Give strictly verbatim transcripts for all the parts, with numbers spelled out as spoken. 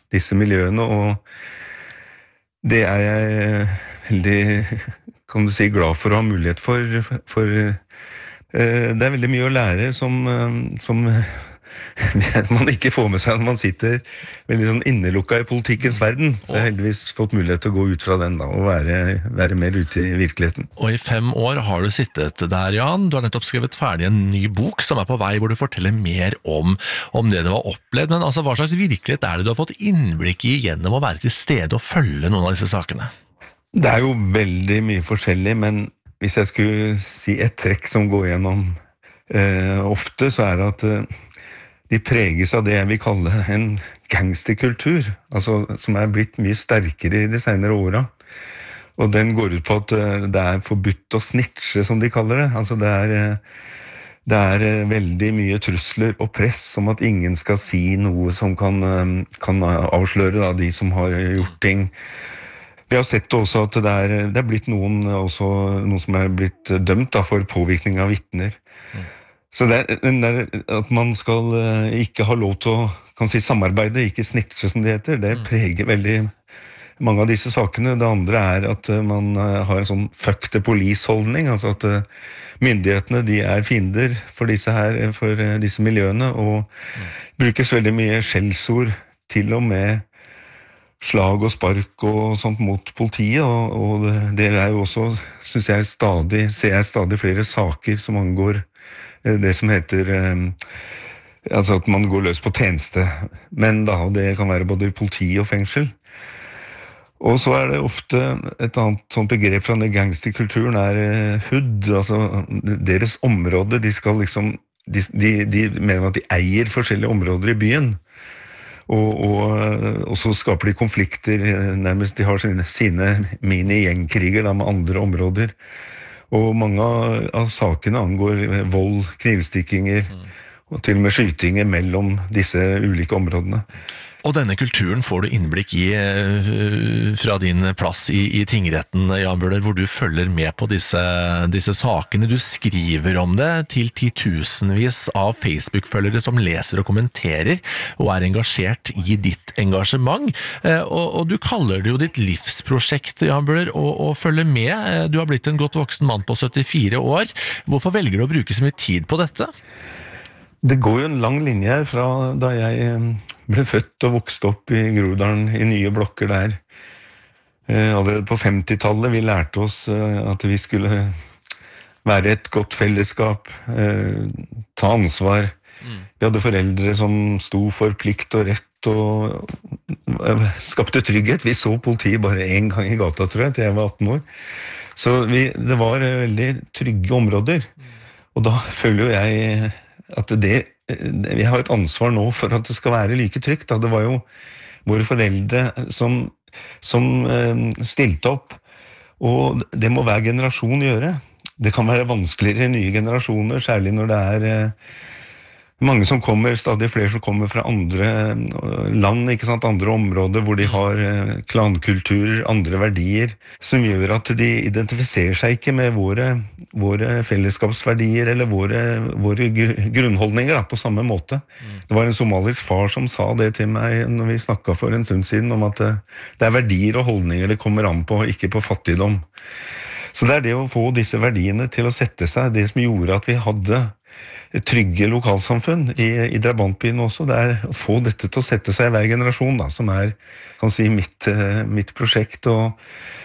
disse miljøene, og det er jeg veldig, kan du si, glad for å ha mulighet for, for eh, det er veldig mye å lære som, eh, som man ikke får med seg når man sitter veldig sånn innelukka i politikkens verden. Så jeg har heldigvis fått mulighet til å gå ut fra den da, og være, være mer ute i virkeligheten. Og i fem år har du sittet der, Jan. Du har nettopp skrevet ferdig en ny bok som er på vei, hvor du forteller mer om, om det du har opplevd. Men altså, hva slags virkelighet er det du har fått innblikk i gjennom å være til stede og følge noen av disse sakene? Det er jo veldig mye forskjellig, men hvis jeg skulle si et trekk som går gjennom eh, ofte, så er det at eh, de preges av det jeg vil kalle en gangsterkultur, altså som er blitt mye sterkere i de senere åra. Og den går ut på at det er forbudt å snitche, som de kaller det. Altså det er, det er veldig mye trusler og press om at ingen skal si noe som kan, kan avsløre da, de som har gjort ting. Vi har sett også at det er, det er blitt noen, også, noen som er blitt dømt da, for påvirkning av vitner. Så det er, det er at man skal ikke ha lov til å kan si, samarbeide, ikke snitche som det heter, det preger veldig mange av disse sakene. Det andre er at man har en sånn fuck the police-holdning, altså at myndighetene de er fiender for disse her, for disse miljøene, og mm. brukes veldig mye skjellsord, til og med slag og spark og sånt mot politiet, og, og det er jo også, synes jeg, stadig, ser jeg stadig flere saker som angår det som heter altså at man går løs på tjeneste, men da, det kan være både politi og fengsel. Og så er det ofte et annet sånt begrep fra den gangsterkulturen er hood, altså deres områder, de skal liksom, de, de, de mener at de eier forskjellige områder i byen, og, og, og så skaper de konflikter, nærmest de har sine, sine mini-gjengkriger da, med andre områder. Og mange av, av sakene angår vold, knivstikkinger mm. og til og med skytinger mellom disse ulike områdene. Og denne kulturen får du innblikk i uh, fra din plass i, i tingretten, Jan Bøhler, hvor du følger med på disse, disse sakene. Du skriver om det til titusenvis av Facebook-følgere som leser og kommenterer og er engasjert i ditt engasjement. Uh, og, og du kaller det jo ditt livsprosjekt, Jan Bøhler, å, å følge med. Uh, du har blitt en godt voksen mann på syttifire år. Hvorfor velger du å bruke så mye tid på dette? Det går jo en lang linje her fra da jeg ble født og vokst opp i Groruddalen i nye blokker der. Allerede på femtitallet vi lærte oss at vi skulle være et godt fellesskap, ta ansvar. Vi hadde foreldre som sto for plikt og rett og skapte trygghet. Vi så politiet bare en gang i gata, tror jeg, til jeg var atten år. Så vi, det var veldig trygge områder. Og da føler jo jeg at det, vi har et ansvar nå for at det skal være like trygt. Det var jo våre foreldre som, som stilte opp, og det må hver generasjon gjøre. Det kan være vanskeligere i nye generasjoner, særlig når det er mange som kommer, stadig flere som kommer fra andre land, ikke sant, andre områder hvor de har klankulturer, andre verdier, som gjør at de identifiserer seg ikke med våre, våre fellesskapsverdier eller våre, våre grunnholdninger da, på samme måte. Mm. Det var en somalisk far som sa det til meg når vi snakket for en stund siden, om at det er verdier og holdninger det kommer an på, ikke på fattigdom. Så det er det å få disse verdiene til å sette seg, det som gjorde at vi hadde trygge lokalsamfunn i, i Drabantbyen også, det er å få dette til å sette seg i hver generasjon, da, som er, kan si, mitt, mitt prosjekt, og,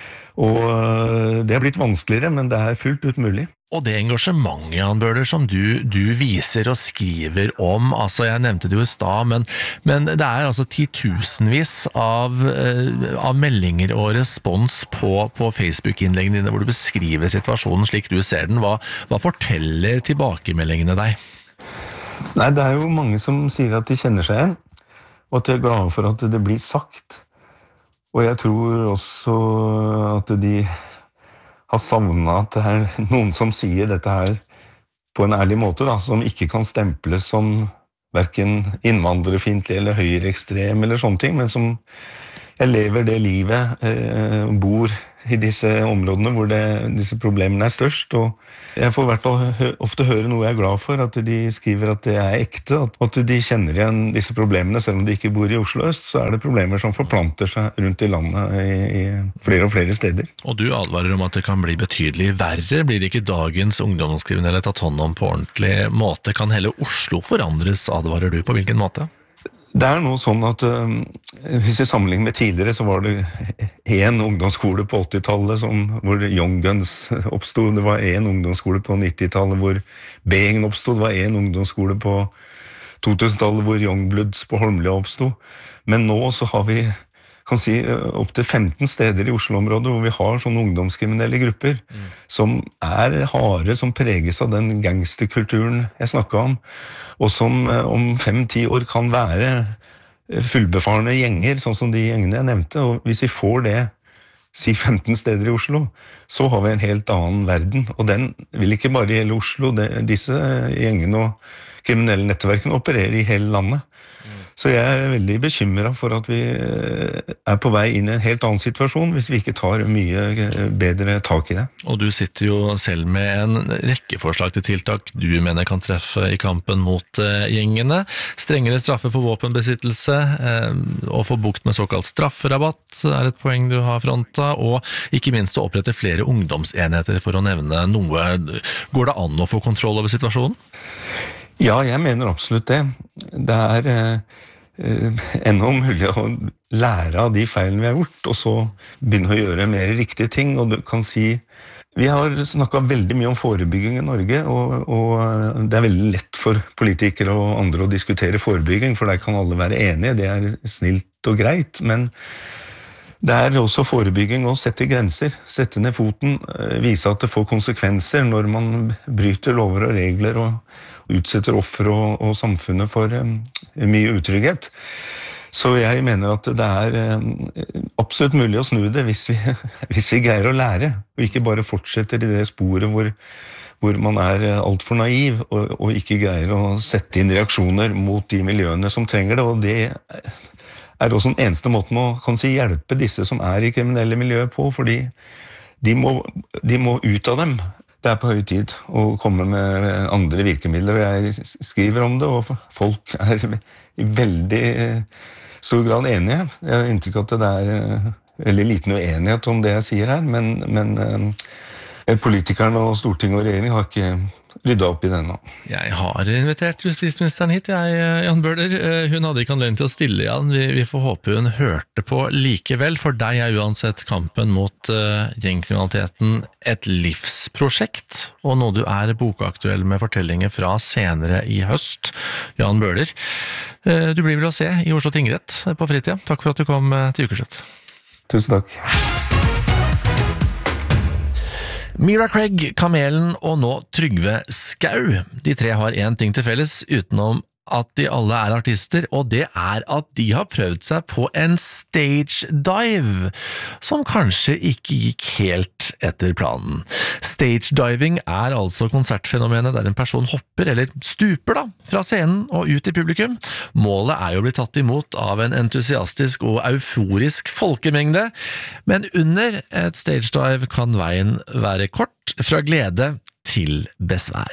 og det har blitt vanskeligere, men det er fullt ut mulig. Og det engasjementet, Jan Bøhler, som du, du viser og skriver om, altså jeg nevnte det jo i stad, men, men det er altså titusenvis av, av meldinger og respons på, på Facebook-innleggene dine, hvor du beskriver situasjonen slik du ser den. Hva, hva forteller tilbakemeldingene deg? Nei, det er jo mange som sier at de kjenner seg igjen, og at de er glade for at det blir sagt. Og jeg tror også at de har savnet at det er noen som sier dette her på en ærlig måte, da, som ikke kan stemples som hverken innvandrerfiendtlig eller høyreekstrem eller sånne ting, men som jeg lever det livet, eh, bor i disse områdene hvor det, disse problemene er størst, og jeg får i hvert fall hø ofte høre noe jeg er glad for, at de skriver at det er ekte, at de kjenner igjen disse problemene, selv om de ikke bor i Oslo øst, så er det problemer som forplanter seg rundt i landet i, i flere og flere steder. Og du advarer om at det kan bli betydelig verre, blir ikke dagens ungdomskriminelle tatt hånd om på ordentlig måte, kan hele Oslo forandres, advarer du, på hvilken måte? Det er noe sånn at uh, hvis vi sammenligner med tidligere, så var det en ungdomsskole på åttitallet som, hvor Young Guns oppstod, det var en ungdomsskole på nittitallet hvor B-gjengen oppstod, det var en ungdomsskole på totusentallet hvor Youngbloods på Holmlia oppstod. Men nå så har vi, kan si, opp til femten steder i Oslo-området hvor vi har sånne ungdomskriminelle grupper mm. som er harde, som preges av den gangsterkulturen jeg snakket om, og som om fem-ti år kan være fullbefarne gjenger, sånn som de gjengene jeg nevnte, og hvis vi får det, si femten steder i Oslo, så har vi en helt annen verden, og den vil ikke bare gjelde Oslo, det, disse gjengene og kriminelle nettverkene opererer i hele landet. Så jeg er veldig bekymret for at vi er på vei inn i en helt annen situasjon hvis vi ikke tar mye bedre tak i det. Og du sitter jo selv med en rekke forslag til tiltak du mener kan treffe i kampen mot gjengene. Strengere straffe for våpenbesittelse, og få bukt med såkalt strafferabatt er et poeng du har fronta, og ikke minst å opprette flere ungdomsenheter for å nevne noe. Går det an å få kontroll over situasjonen? Ja, jeg mener absolutt det. Det er eh, enda mulig å lære av de feilene vi har gjort, og så begynne å gjøre mer riktige ting. Og du kan si, vi har snakket veldig mye om forebygging i Norge, og, og det er veldig lett for politikere og andre å diskutere forebygging, for der kan alle være enige, det er snilt og greit, men det er også forebygging å sette grenser, sette ned foten, vise at det får konsekvenser når man bryter lover og regler og utsetter offer og, og samfunnet for um, mye utrygghet. Så jeg mener at det er um, absolutt mulig å snu det hvis vi, hvis vi greier å lære, og ikke bare fortsetter i det sporet hvor, hvor man er alt for naiv og, og ikke greier å sette inn reaksjoner mot de miljøene som trenger det, og det er også den eneste måten å kan si, hjelpe disse som er i kriminelle miljøer på, fordi de må, de må ut av dem. Det er på høy tid å komme med andre virkemidler, og jeg skriver om det, og folk er i veldig stor grad enige. Jeg har inntrykk av at det er veldig liten uenighet om det jeg sier her, men, men politikerne og Stortinget og regjeringen har ikke ryddet opp i det ennå. Jeg har invitert justisministeren hit, jeg, Jan Bøhler. Hun hadde ikke anledning til å stille, Jan. Vi, vi får håpe hun hørte på likevel. For deg er uansett kampen mot uh, gjengkriminaliteten et livsprosjekt, og noe du er bokaktuell med fortellinger fra senere i høst. Jan Bøhler, uh, du blir vel å se i Oslo tingrett på fritida. Takk for at du kom uh, til Ukeslutt. Tusen takk. Mira Craig, Kamelen og nå Trygve Skau. De tre har en ting til felles utenom at de alle er artister, og det er at de har prøvd seg på en stage dive, som kanskje ikke gikk helt etter planen. Stage diving er altså konsertfenomenet der en person hopper, eller stuper da, fra scenen og ut i publikum. Målet er jo å bli tatt imot av en entusiastisk og euforisk folkemengde, men under et stage dive kan veien være kort fra glede til besvær.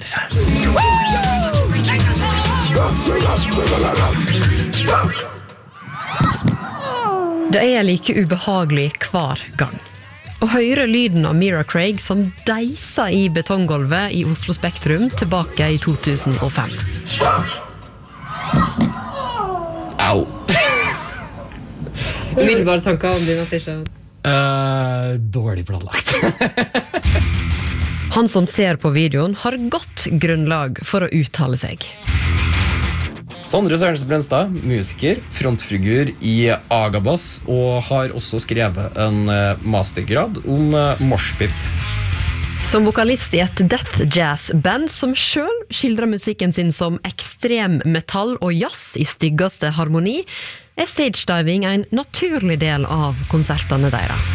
Det er like ubehagelig hver gang. Å høre lyden av Mira Craig som deiser i betonggolvet i Oslo Spektrum tilbake i to tusen og fem. Au! Umiddelbare tanker om dine styrker? Uh, dårlig planlagt. Han som ser på videoen har godt grunnlag for å uttale seg. Sondre Sørensen Brenstad, musiker, frontfigur i Agabass, og har også skrevet en mastergrad om moshpit. Som vokalist i et death jazz band som selv skildrer musikken sin som ekstrem metall og jazz i styggeste harmoni, er stagediving en naturlig del av konsertene deres.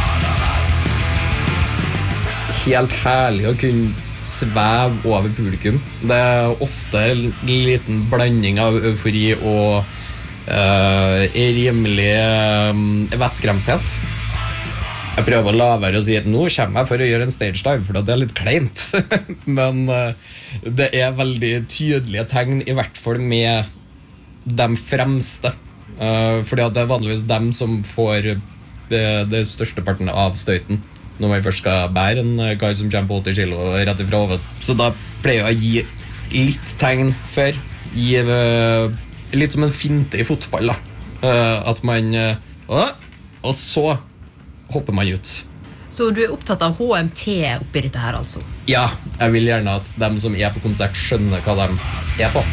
Helt herlig å kunne sveve over publikum. Det er ofte en liten blanding av eufori og uh, rimelig uh, vettskremthet. Jeg prøver å la være å si at nå kommer jeg for å gjøre en stage dive, for det er litt kleint. Men uh, det er veldig tydelige tegn, i hvert fall med de fremste. Uh, fordi at det er vanligvis dem som får det, det største parten av støyten når man først skal bære en guy som kommer på åtti kilo rett ifra hodet. Så da pleier jeg å gi litt tegn før. Gi uh, litt som en finte i fotball, da. Uh, at man uh, og så hopper man ut. Så du er opptatt av H M T oppi dette her, altså? Ja, jeg vil gjerne at dem som er på konsert skjønner hva de er på.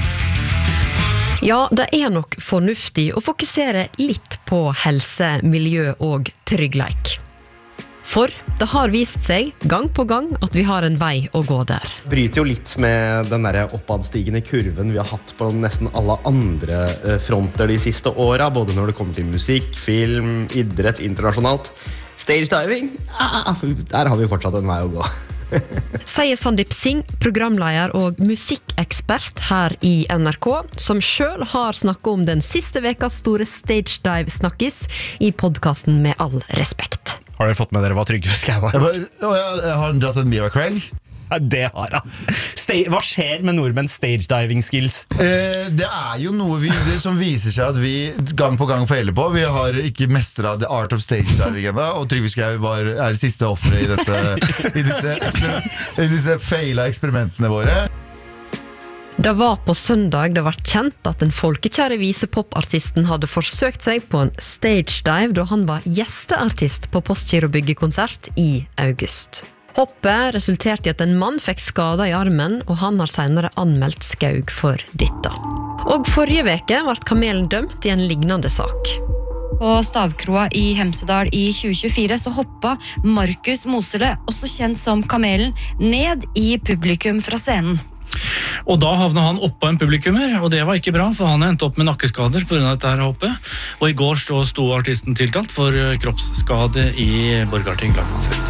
Ja, det er nok fornuftig å fokusere litt på helse, miljø og tryggleik. For det har vist seg gang på gang at vi har en vei å gå der. Bryter jo litt med den der oppadstigende kurven vi har hatt på nesten alle andre fronter de siste årene, både når det kommer til musikk, film, idrett, internasjonalt. Stage diving, ah, der har vi fortsatt en vei å gå. Sier Sandeep Singh, programleder og musikkekspert her i N R K, som selv har snakket om den siste vekas store stage dive-snakkis i podcasten Med all respekt. Har dere fått med dere hva Trygve Skau har? Jeg, jeg, jeg har dratt en Mira Craig. Ja, det har han. Sta- hva skjer med nordmenns stage diving skills? Eh, det er jo noe vi, det som viser seg at vi gang på gang feiler på. Vi har ikke mestret the art of stage diving enda, og Trygve Skau var, er siste offeret i, dette, i disse, i disse feila eksperimentene våre. Det var på søndag det var kjent at den folkekjære visepopartisten hadde forsøkt seg på en stage dive da han var gjesteartist på Postgirobygget-konsert i august. Hoppet resulterte i at en mann fikk skader i armen, og han har senere anmeldt Skaug for dette. Og forrige veke ble kamelen dømt i en lignende sak. På Stavkroa i Hemsedal i tjue tjuefire så hoppa Markus Mosele, også kjent som Kamelen, ned i publikum fra scenen. Og da havna han oppå en publikummer, og det var ikke bra, for han endte opp med nakkeskader på grunn av dette her hoppet. Og i går så sto artisten tiltalt for kroppsskade i Borgarting lagmannsrett.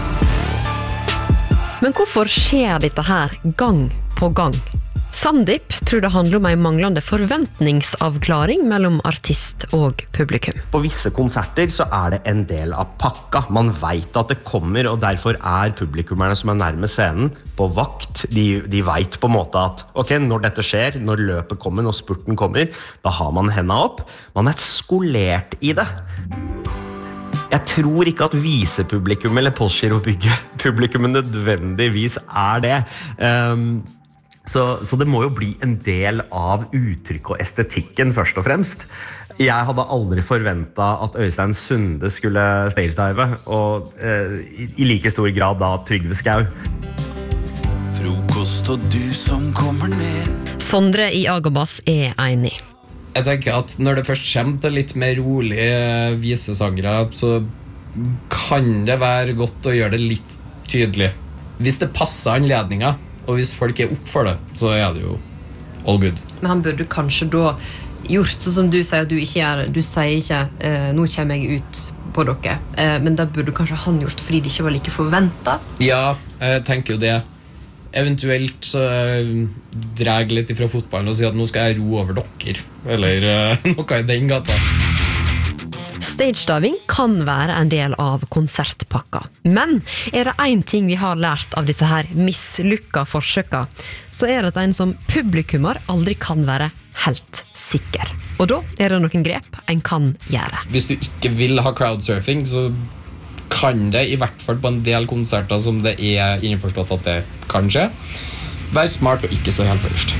Men hvorfor skjer dette her gang på gang? Sandeep tror det handler om en manglende forventningsavklaring mellom artist og publikum. På visse konserter så er det en del av pakka. Man vet at det kommer, og derfor er publikummerne som er nærme scenen på vakt. De, de vet på en måte at ok, når dette skjer, når løpet kommer, når spurten kommer, da har man hendene opp. Man er skolert i det. Jeg tror ikke at visepublikum eller Postgirobygget-publikum nødvendigvis er det. Um, Så, så det må jo bli en del av uttrykk og estetikken først og fremst. Jeg hadde aldri forventet at Øystein Sunde skulle stagedive, og eh, i, i like stor grad da Trygve Skau. Frokost og du som kommer ned. Sondre i Agabas er enig. Jeg tenker at når det først kommer til litt mer rolige visesangere, så kan det være godt å gjøre det litt tydelig. Hvis det passer anledninger, og hvis folk er opp for det, så er det jo all good. Men han burde kanskje da gjort sånn som du sier at du ikke gjør. Du sier ikke, eh, nå kommer jeg ut på dere. Eh, men det burde kanskje han gjort fordi det ikke var like forventet. Ja, jeg tenker jo det. Eventuelt så drar jeg litt ifra fotballen og sier at nå skal jeg ro over dere. Eller uh, noe i den gata. Stagediving kan være en del av konsertpakka. Men er det en ting vi har lært av disse her mislykka forsøka, så er det at en som publikummer aldri kan være helt sikker. Og da er det noen grep en kan gjøre. Hvis du ikke vil ha crowdsurfing, så kan det, i hvert fall på en del konserter som det er innforstått at det kan skje, være smart og ikke så helt først.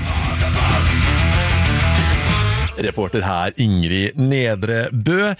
Reporter her Ingrid Nedre Bø.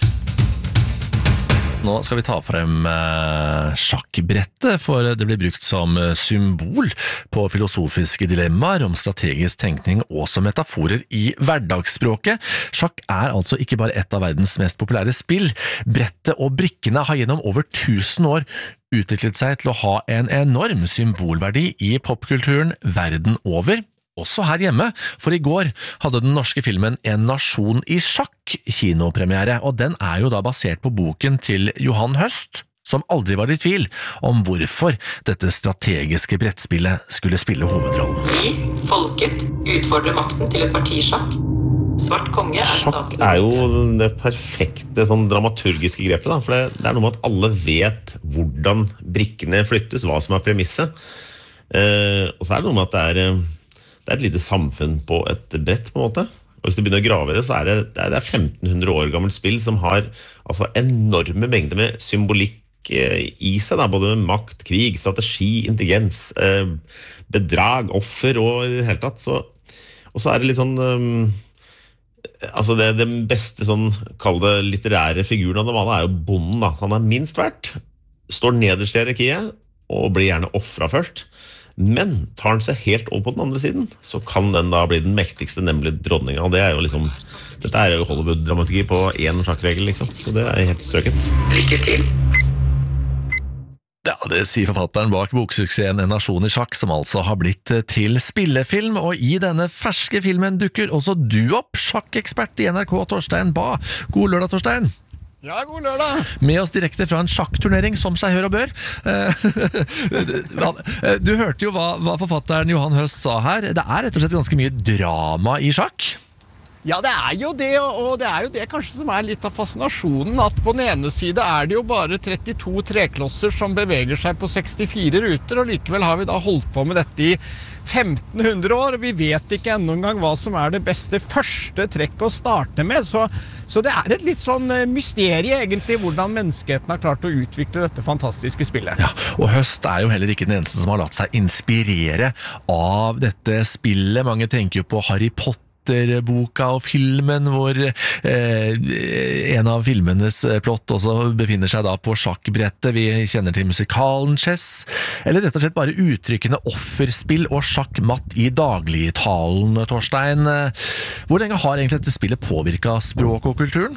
Nå skal vi ta frem eh, sjakkbrettet, for det blir brukt som symbol på filosofiske dilemmaer om strategisk tenkning og som metaforer i hverdagsspråket. Sjakk er altså ikke bare et av verdens mest populære spill. Brettet og brikkene har gjennom over tusen år utviklet seg til å ha en enorm symbolverdi i popkulturen verden over. Også her hjemme, for i går hadde den norske filmen En nasjon i sjakk kinopremiere, og den er jo da basert på boken til Johan Høst, som aldri var i tvil om hvorfor dette strategiske brettspillet skulle spille hovedrollen. Vi, folket, utfordrer makten til et parti sjakk. Svart konge er Sjakk er jo det perfekte sånn dramaturgiske grepet, da, for det, det er noe med at alle vet hvordan brikkene flyttes, hva som er premisset. Eh, og så er det noe med at det er, det er et lite samfunn på et brett, på en måte. Og hvis du begynner å grave i det, så er det, det er femten hundre år gammelt spill som har altså, enorme mengder med symbolikk i seg, da, både makt, krig, strategi, intelligens, eh, bedrag, offer og i det hele tatt. Så, og så er det litt sånn um, altså det, den beste sånn, kall det litterære figuren av dem alle er jo bonden, da. Han er minst verdt, står nederst i hierarkiet og blir gjerne offret først. Men tar han seg helt over på den andre siden, så kan den da bli den mektigste, nemlig dronningen. Og det er jo liksom, dette er jo Hollywood-dramaturgi på en sjakkregel, liksom. Så det er helt strøket. Lykke til. Ja, det sier forfatteren bak boksuksessen En nasjon i sjakk, som altså har blitt til spillefilm, og i denne ferske filmen dukker også du opp, sjakkekspert i N R K, Torstein Bae. God lørdag, Torstein. Ja, god lørdag. Med oss direkte fra en sjakkturnering, som seg hør og bør. Du hørte jo hva, hva forfatteren Johan Høst sa her. Det er rett og slett ganske mye drama i sjakk. Ja, det er jo det, og det er jo det kanskje som er litt av fascinasjonen, at på den ene side er det jo bare trettito treklosser som beveger seg på sekstifire ruter, og likevel har vi da holdt på med dette i femten hundre år, og vi vet ikke enda en gang hva som er det beste første trekk å starte med, så, så det er et litt sånn mysterie egentlig, hvordan menneskeheten har klart å utvikle dette fantastiske spillet. Ja, og Høst er jo heller ikke den eneste som har latt seg inspirere av dette spillet. Mange tenker jo på Harry Potter, boka og filmen hvor eh, en av filmenes plott også befinner seg da på sjakkbrettet. Vi kjenner til musikalen Chess, eller rett og slett bare uttrykkende offerspill og sjakkmatt i dagligtalen, Torstein. Hvor lenge har egentlig dette spillet påvirket språk og kulturen?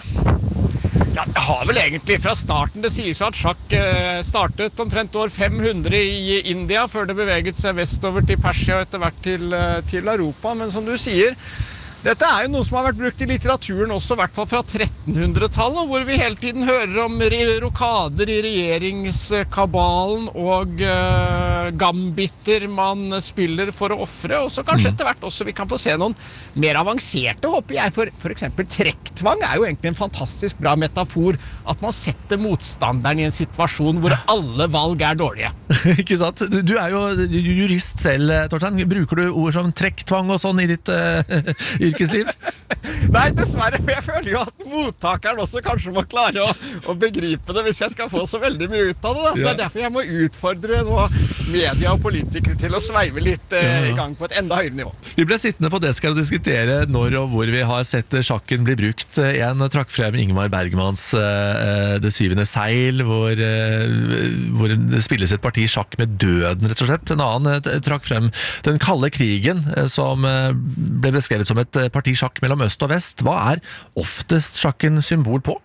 Ja, det har vel egentlig fra starten. Det sies jo at sjakk startet omtrent år fem hundre i India, før det beveget seg vestover til Persia og etter hvert til, til Europa. Men som du sier, dette er jo noe som har vært brukt i litteraturen også, i hvert fall fra trettenhundretallet, hvor vi hele tiden hører om rokader i regjeringskabalen og uh, gambiter man spiller for å offre, og så kanskje etter hvert også vi kan få se noen mer avanserte, håper jeg, for, for eksempel trekktvang er jo egentlig en fantastisk bra metafor, at man setter motstanderen i en situasjon hvor alle valg er dårlige. Ikke sant? Du er jo jurist selv, Torstein. Bruker du ord som trekktvang og sånn i ditt uh, yrkesliv? Nei, dessverre, for jeg føler jo at mottakeren også kanskje må klare å, å begripe det hvis jeg skal få så veldig mye ut av det. Da. Så ja. Det er derfor jeg må utfordre nå media og politikere til å sveive litt eh, ja, ja. i gang på et enda høyere nivå. Vi ble sittende på desk og diskutere når og hvor vi har sett sjakken bli brukt. En trakk frem Ingmar Bergmans uh, Det syvende seil, hvor, uh, hvor det spilles et parti sjakk med døden, rett og slett. En annen uh, trakk frem den kalde krigen, uh, som uh, ble beskrevet som et parti sjakk mellom øst og vest. Hva er oftest sjakken symbol på?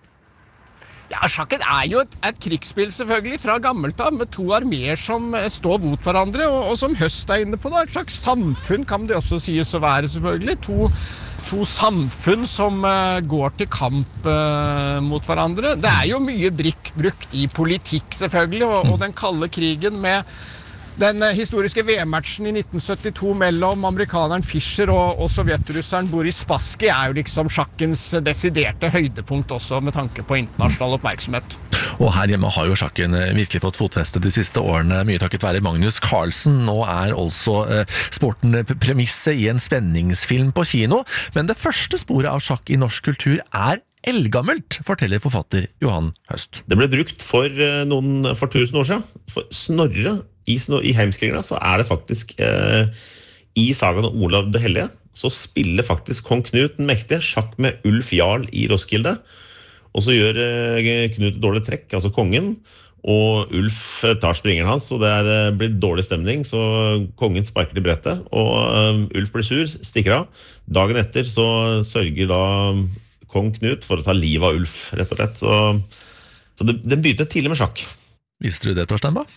Ja, sjakken er jo et, et krigsspill selvfølgelig fra gammelt av, med to arméer som står mot hverandre, og, og som Høst er inne på da, et slags samfunn kan det også sies å være selvfølgelig. To, to samfunn som uh, går til kamp uh, mot hverandre. Det er jo mye brikk brukt i politikk selvfølgelig, og, og den kalde krigen med den historiske V M-matchen i nitten syttito mellom amerikaneren Fischer og, og sovjetrusseren Boris Spassky er jo liksom sjakkens desiderte høydepunkt også med tanke på internasjonal oppmerksomhet. Og her hjemme har jo sjakken virkelig fått fotfeste de siste årene, mye takket være Magnus Carlsen. Nå er altså eh, sporten premisset i en spenningsfilm på kino, men det første sporet av sjakk i norsk kultur er eldgammelt, forteller forfatter Johan Høst. Det ble brukt for eh, noen for tusen år siden. For Snorre i, i Heimskringla så er det faktisk eh, i sagaen om Olav det Hellige, så spiller faktisk kong Knut den mektige sjakk med Ulf Jarl i Roskilde. Og så gjør eh, Knut et dårlig trekk, altså kongen, og Ulf tar springeren hans, og det er eh, blitt dårlig stemning, så kongen sparker til brettet, og eh, Ulf blir sur, stikker av. Dagen etter så sørger da kong Knut for å ta livet av Ulf, rett og slett. Så, så det, den begynte tidlig med sjakk. Visste du det, Torstein Bae?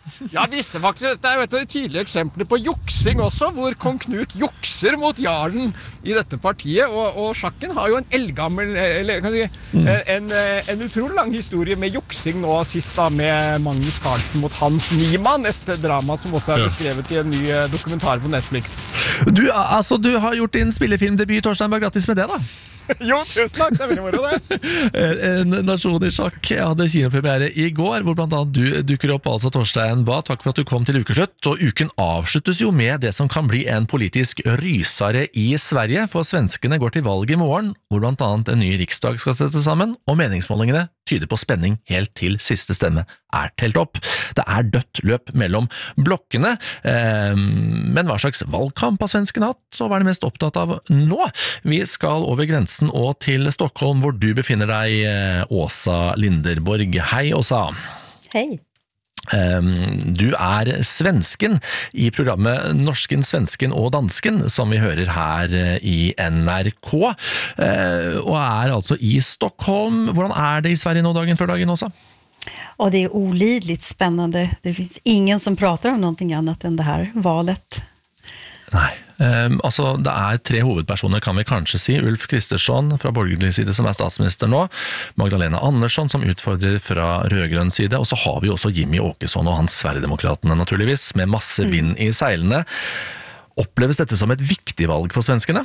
Jeg visste faktisk at dette er jo et av de tydelige eksempler på juksing også, hvor kong Knut jukser mot jarlen i dette partiet, og, og sjakken har jo en eldgammel, eller kan jeg si, mm. en, en utrolig lang historie med juksing nå sist da, med Magnus Carlsen mot Hans Niemann, et drama som også er beskrevet i en ny dokumentar på Netflix. Du, altså, du har gjort din spillefilmdebut, Torstein, bare grattis med det da. Jo, tusen takk, det er veldig moro det. En nasjon i sjakk hadde kinopremiere i går, hvor blant annet du dukker opp, altså Torstein Ba. Takk for at du kom til ukeslutt, og uken avsluttes jo med det som kan bli en politisk rysare i Sverige, for svenskene går til valg i morgen, hvor blant annet en ny riksdag skal sette sammen, og meningsmålingene tyder på spenning helt til siste stemme er telt opp. Det er dødt løp mellom blokkene, men hva slags valgkamp har svenskene hatt, og hva er det mest opptatt av nå? Vi skal over grensen og til Stockholm, hvor du befinner deg, Åsa Linderborg. Hei, Åsa. Hei. Du er svensken i programmet Norsken, Svensken og Dansken, som vi hører her i N R K, og er altså i Stockholm. Hvordan er det i Sverige nå dagen før dagen, Åsa? Och det är olidligt spännande. Det finns ingen som pratar om någonting annat än det här valet. Nej. Um, altså, det er tre hovedpersoner, kan vi kanskje si. Ulf Kristersson fra borgerlig side, som er statsminister nå. Magdalena Andersson, som utfordrer fra rødgrønn side. Og så har vi også Jimmy Åkesson og hans Sverigedemokraterne, naturligvis, med masse vind i seilene. Oppleves dette som et viktig valg for svenskene?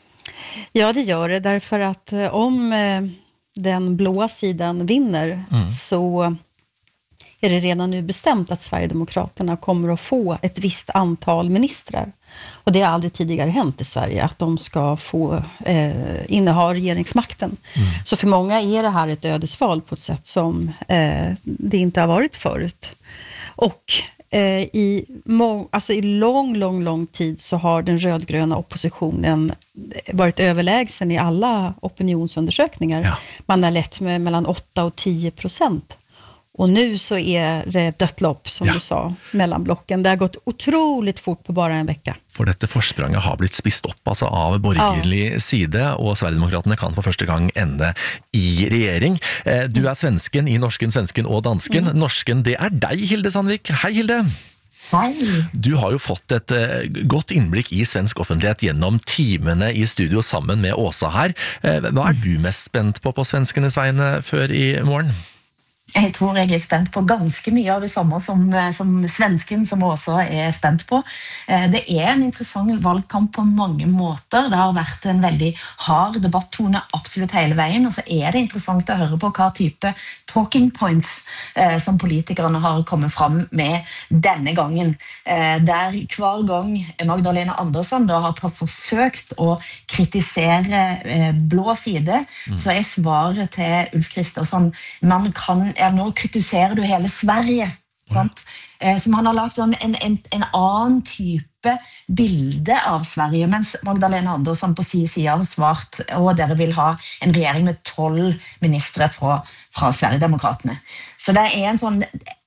Ja, det gör det. Därför att om eh, den blåa sidan vinner mm. så är det redan nu bestämt att Sverigedemokraterna kommer att få ett visst antal ministrar. Och det har aldrig tidigare hänt i Sverige att de ska få eh, inneha regeringsmakten. Mm. Så för många är det här ett ödesval på ett sätt som eh, det inte har varit förut. Och eh, i, må- alltså i lång, lång, lång tid så har den rödgröna oppositionen varit överlägsen i alla opinionsundersökningar. Ja. Man har lett med mellan åtta och tio procent. Och nu så är det dött lopp, som ja. du sa, mellan blocken. Det har gått otroligt fort på bara en vecka. For dette forspranget har blitt spist opp altså, av borgerlig ja. side, og Sverigedemokraterne kan for første gang ende i regjering. Du er svensken i Norsken, Svensken og Dansken. Mm. Norsken, det er deg, Hilde Sandvik. Hei, Hilde! Hei! Du har jo fått et uh, godt innblikk i svensk offentlighet gjennom timene i studio sammen med Åsa her. Uh, hva er du mest spent på på svenskenes vegne før i morgen? Jeg tror jeg er spent på ganske mye av det samme som, som svensken, som også er spent på. Det er en interessant valgkamp på mange måter. Det har vært en veldig hard debattone absolutt hele veien, og så er det interessant å høre på hva type talking points eh, som politikerne har kommet fram med denne gangen. Eh, der hver gang Magdalena Andersson da har forsøkt å kritisere eh, blå side, mm. så er svaret til Ulf Kristersson, man kan, ja, nå kritiserer du hele Sverige. Sant? Eh, så man har lagt en, en, en, en annen type bilde av Sverige, mens Magdalena Andersson på sin side har svart, og dere vil ha en regjering med tolv ministre fra, fra Sverigedemokratene. Så det er en sånn,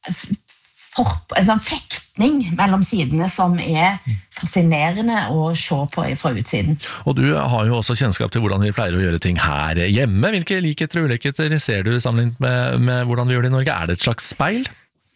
for, en sånn fektning mellom sidene som er fascinerende å se på fra utsiden. Og du har jo også kjennskap til hvordan vi pleier å gjøre ting her hjemme. Hvilke likheter og ulikheter ser du sammenlignet med, med hvordan vi gjør det i Norge? Er det et slags speil?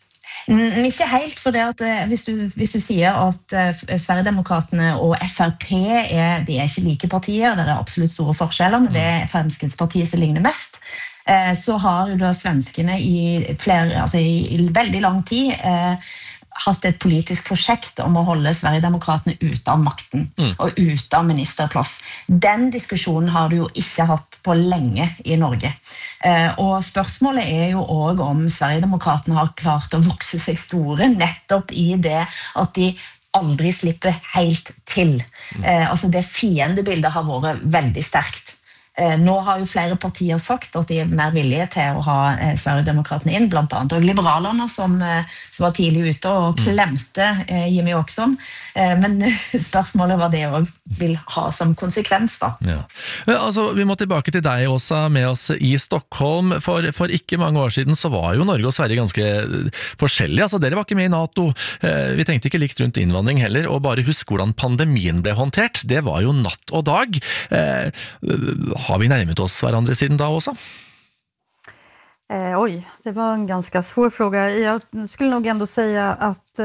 Ikke helt, for det at hvis du, hvis du sier at Sverigedemokratene og F R P er, de er ikke like partier, det er absolutt store forskjeller, men det er Fremskrittspartiet som ligner mest, så har jo da svenskene i, flere, altså i, i veldig lang tid eh, hatt et politisk prosjekt om å holde Sverigedemokratene ute av makten mm. og ute av ministerplass. Den diskusjonen har du jo ikke hatt på lenge i Norge. Eh, og spørsmålet er jo også om Sverigedemokratene har klart å vokse seg store nettopp i det at de aldri slipper helt til. Mm. Eh, altså det fiendebildet har vært veldig sterkt. Nå har jo flere partier sagt at de er mer villige til å ha Sverigedemokratene inn, blant annet og liberalerne som, som var tidlig ute og klemte Jimmy Åkesson. Men spørsmålet var det også vil ha som konsekvens da. Ja. Altså, vi må tilbake til deg også med oss i Stockholm. For, for ikke mange år siden så var jo Norge og Sverige ganske forskjellige. Altså, dere var ikke med i NATO. Vi tenkte ikke likt rundt innvandring heller, og bare husk hvordan pandemien ble håndtert. Det var jo natt og dag. Har vi nærmet oss hverandre siden da også? Eh, oj, det var en ganska svår fråga. Jag skulle nog ändå säga att eh,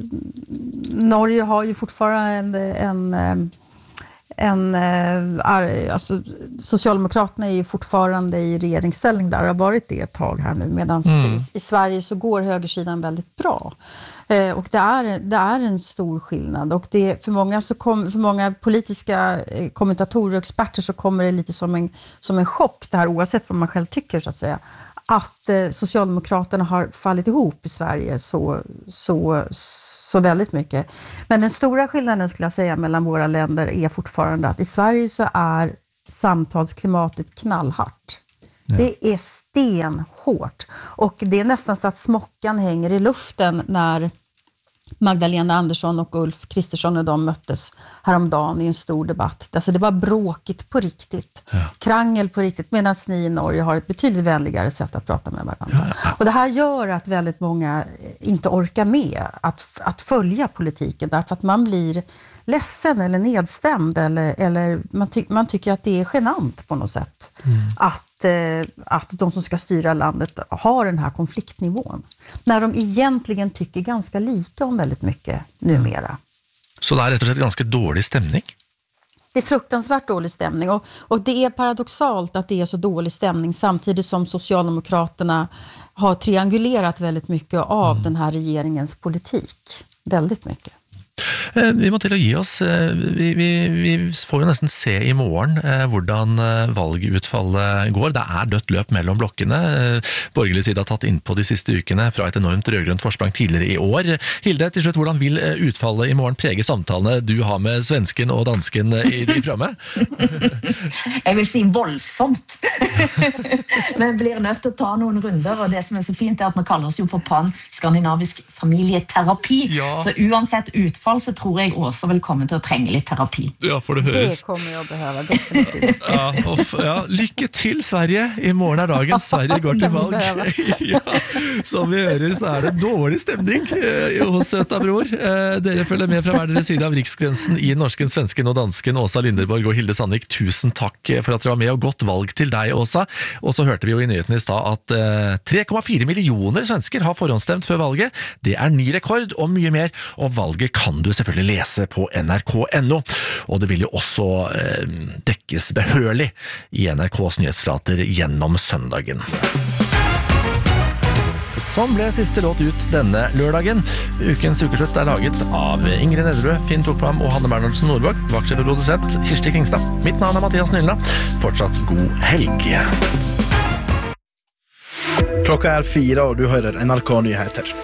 Norge har ju fortfarande en... en En, alltså, Socialdemokraterna är ju fortfarande i regeringsställning där, har varit det ett tag här nu, medan mm. i, i Sverige så går högersidan väldigt bra. Eh, och det är, det är en stor skillnad, och det, för, många så kom, för många politiska kommentatorer och experter så kommer det lite som en, som en chock, det här oavsett vad man själv tycker så att säga, att eh, Socialdemokraterna har fallit ihop i Sverige så, så, så väldigt mycket. Men den stora skillnaden skulle jag säga mellan våra länder är fortfarande att i Sverige så är samtalsklimatet knallhårt. Ja. Det är stenhårt. Och det är nästan så att smockan hänger i luften när Magdalena Andersson och Ulf Kristersson och de möttes häromdagen i en stor debatt. Alltså det var bråkigt på riktigt. Ja. Krangel på riktigt, medan ni i Norge har ett betydligt vänligare sätt att prata med varandra. Ja, ja. Och det här gör att väldigt många inte orkar med att, att följa politiken, därför att man blir ledsen eller nedstämd eller, eller man, ty, man tycker att det är genant på något sätt. Mm. Att, eh, att de som ska styra landet har den här konfliktnivån. När de egentligen tycker ganska lika om väldigt mycket numera. Så det är rätt och slett ganska dålig stämning? Det är fruktansvärt dålig stämning, och, och det är paradoxalt att det är så dålig stämning samtidigt som Socialdemokraterna har triangulerat väldigt mycket av mm. den här regeringens politik. Väldigt mycket. Vi må til å gi oss. Vi, vi, vi får jo nesten se i morgen eh, hvordan valgutfallet går. Det er dødt løp mellom blokkene. Borgerlig side har tatt inn på de siste ukene fra et enormt rødgrønt forsprang tidligere i år. Hilde, til slutt, hvordan vil utfallet i morgen prege samtalene du har med svensken og dansken i, i programmet? Jeg vil si voldsomt. Men blir nødt til å ta noen runder, og det som er så fint er at vi kaller oss jo for pan-skandinavisk familieterapi. Ja. Så uansett utfall så tror jeg også vil komme til å trenge litt terapi. Ja, for det høres. Det kommer jeg å behøve, definitivt. Ja, og, ja, lykke til, Sverige. I morgen er dagen Sverige går til valg. Ja, som vi hører, så er det dårlig stemning hos søta bror. Dere følger med fra hver deres side av riksgrensen i norsken, svensken og dansken. Åsa Linderborg og Hilde Sandvik, tusen takk for at dere var med, og godt valg til deg, Åsa. Og så hørte vi jo i nyheten i stad at tre komma fire millioner svensker har forhåndsstemt før valget. Det er ny rekord, og mye mer. Og valget kan du selvfølgelig lese på N R K punktum N O, og det vil jo også eh, dekkes behørlig i N R K's nyhetsflater gjennom søndagen. Sånn ble siste låt ut denne lørdagen. Ukens ukeslutt er laget av Ingrid Nedderød, Finn Tokvam og Hanne Bernhardsen Nordvåg, vaktsjef og produsent Kirsti Kingstad. Mitt navn er Mathias Nylla. Fortsatt god helg. Klokka er fire, og du hører N R K-nyheter.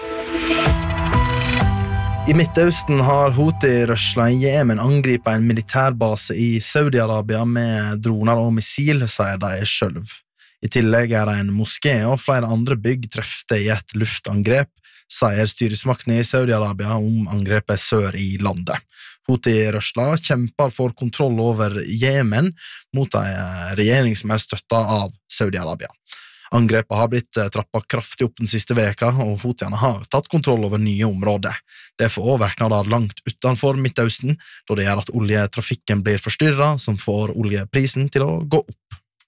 I Midtøsten har Houthi-rørsla i Jemen angripet en militærbase i Saudi-Arabia med droner og missil, sier de selv. I tillegg er det en moské og flere andre bygg trefte i et luftangrep, sier styresmaktene i Saudi-Arabia om angrepet sør i landet. Houthi-rørsla kjemper for kontroll over Jemen mot en regjering som er støttet av Saudi-Arabia. Angrepet har blitt trappet kraftig opp den siste veka, og Houthiene har tatt kontroll over nye områder. Det får også virkninger langt utenfor Midtøsten, da det gjør at oljetrafikken blir forstyrret, som får oljeprisen til å gå opp.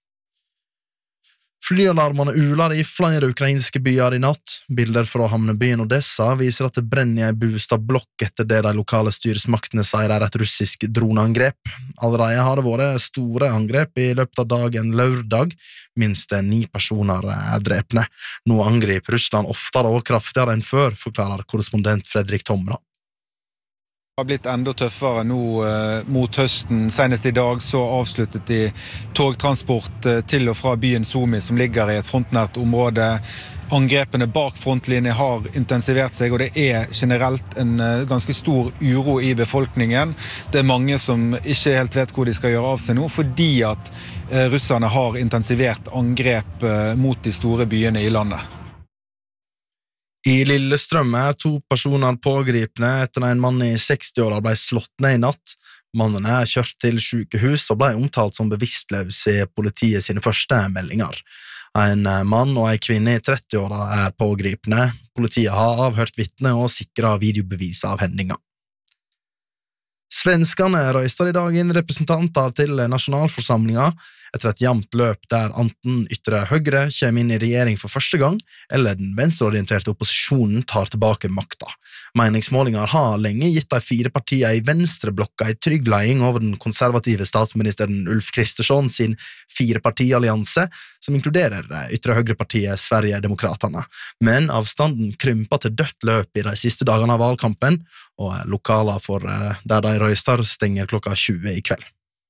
Flyalarmene uler i flere ukrainske byer i natt. Bilder fra havnebyen Odessa viser at det brenner i en bostadblokk etter det de lokale styresmaktene sier er et russisk droneangrep. Allerede har det vært store angrep i løpet av dagen lørdag. Minst ni personer er drepne. Nå angriper Russland oftere og kraftigere enn før, forklarer korrespondent Fredrik Tomra. Det har blitt enda tøffere nå eh, mot høsten. Senest i dag så avsluttet de togtransport eh, til og fra byen Sumy, som ligger i et frontnært område. Angrepene bak frontlinjen har intensivert seg, og det er generelt en eh, ganske stor uro i befolkningen. Det er mange som ikke helt vet hvor de skal gjøre av seg nå, fordi at eh, russerne har intensivert angrep eh, mot de store byene i landet. I Lillestrøm er to personer pågripne etter en mann i seksti-åra ble slått ned i natt. Mannen er kjørt til sykehus og ble omtalt som bevisstløs i politiet sine første meldinger. En mann og en kvinne i tretti-åra er pågripne. Politiet har avhørt vitne og sikret videobevis av hendinga. Svenskene røyster i dag inn representanter til nasjonalforsamlinga. etter et jevnt løp der enten ytre høyre kommer inn i regjering for første gang, eller den venstreorienterte opposisjonen tar tilbake makta. Meningsmålinger har lenge gitt de fire partiene i venstreblokka i trygg leding over den konservative statsministeren Ulf Kristersson sin firepartiallianse, som inkluderer ytre høyrepartiet Sverigedemokraterna. Men avstanden krymper til dødt løp i de siste dagene av valgkampen, og lokaler for der de røyster stenger klokka tjue i kveld.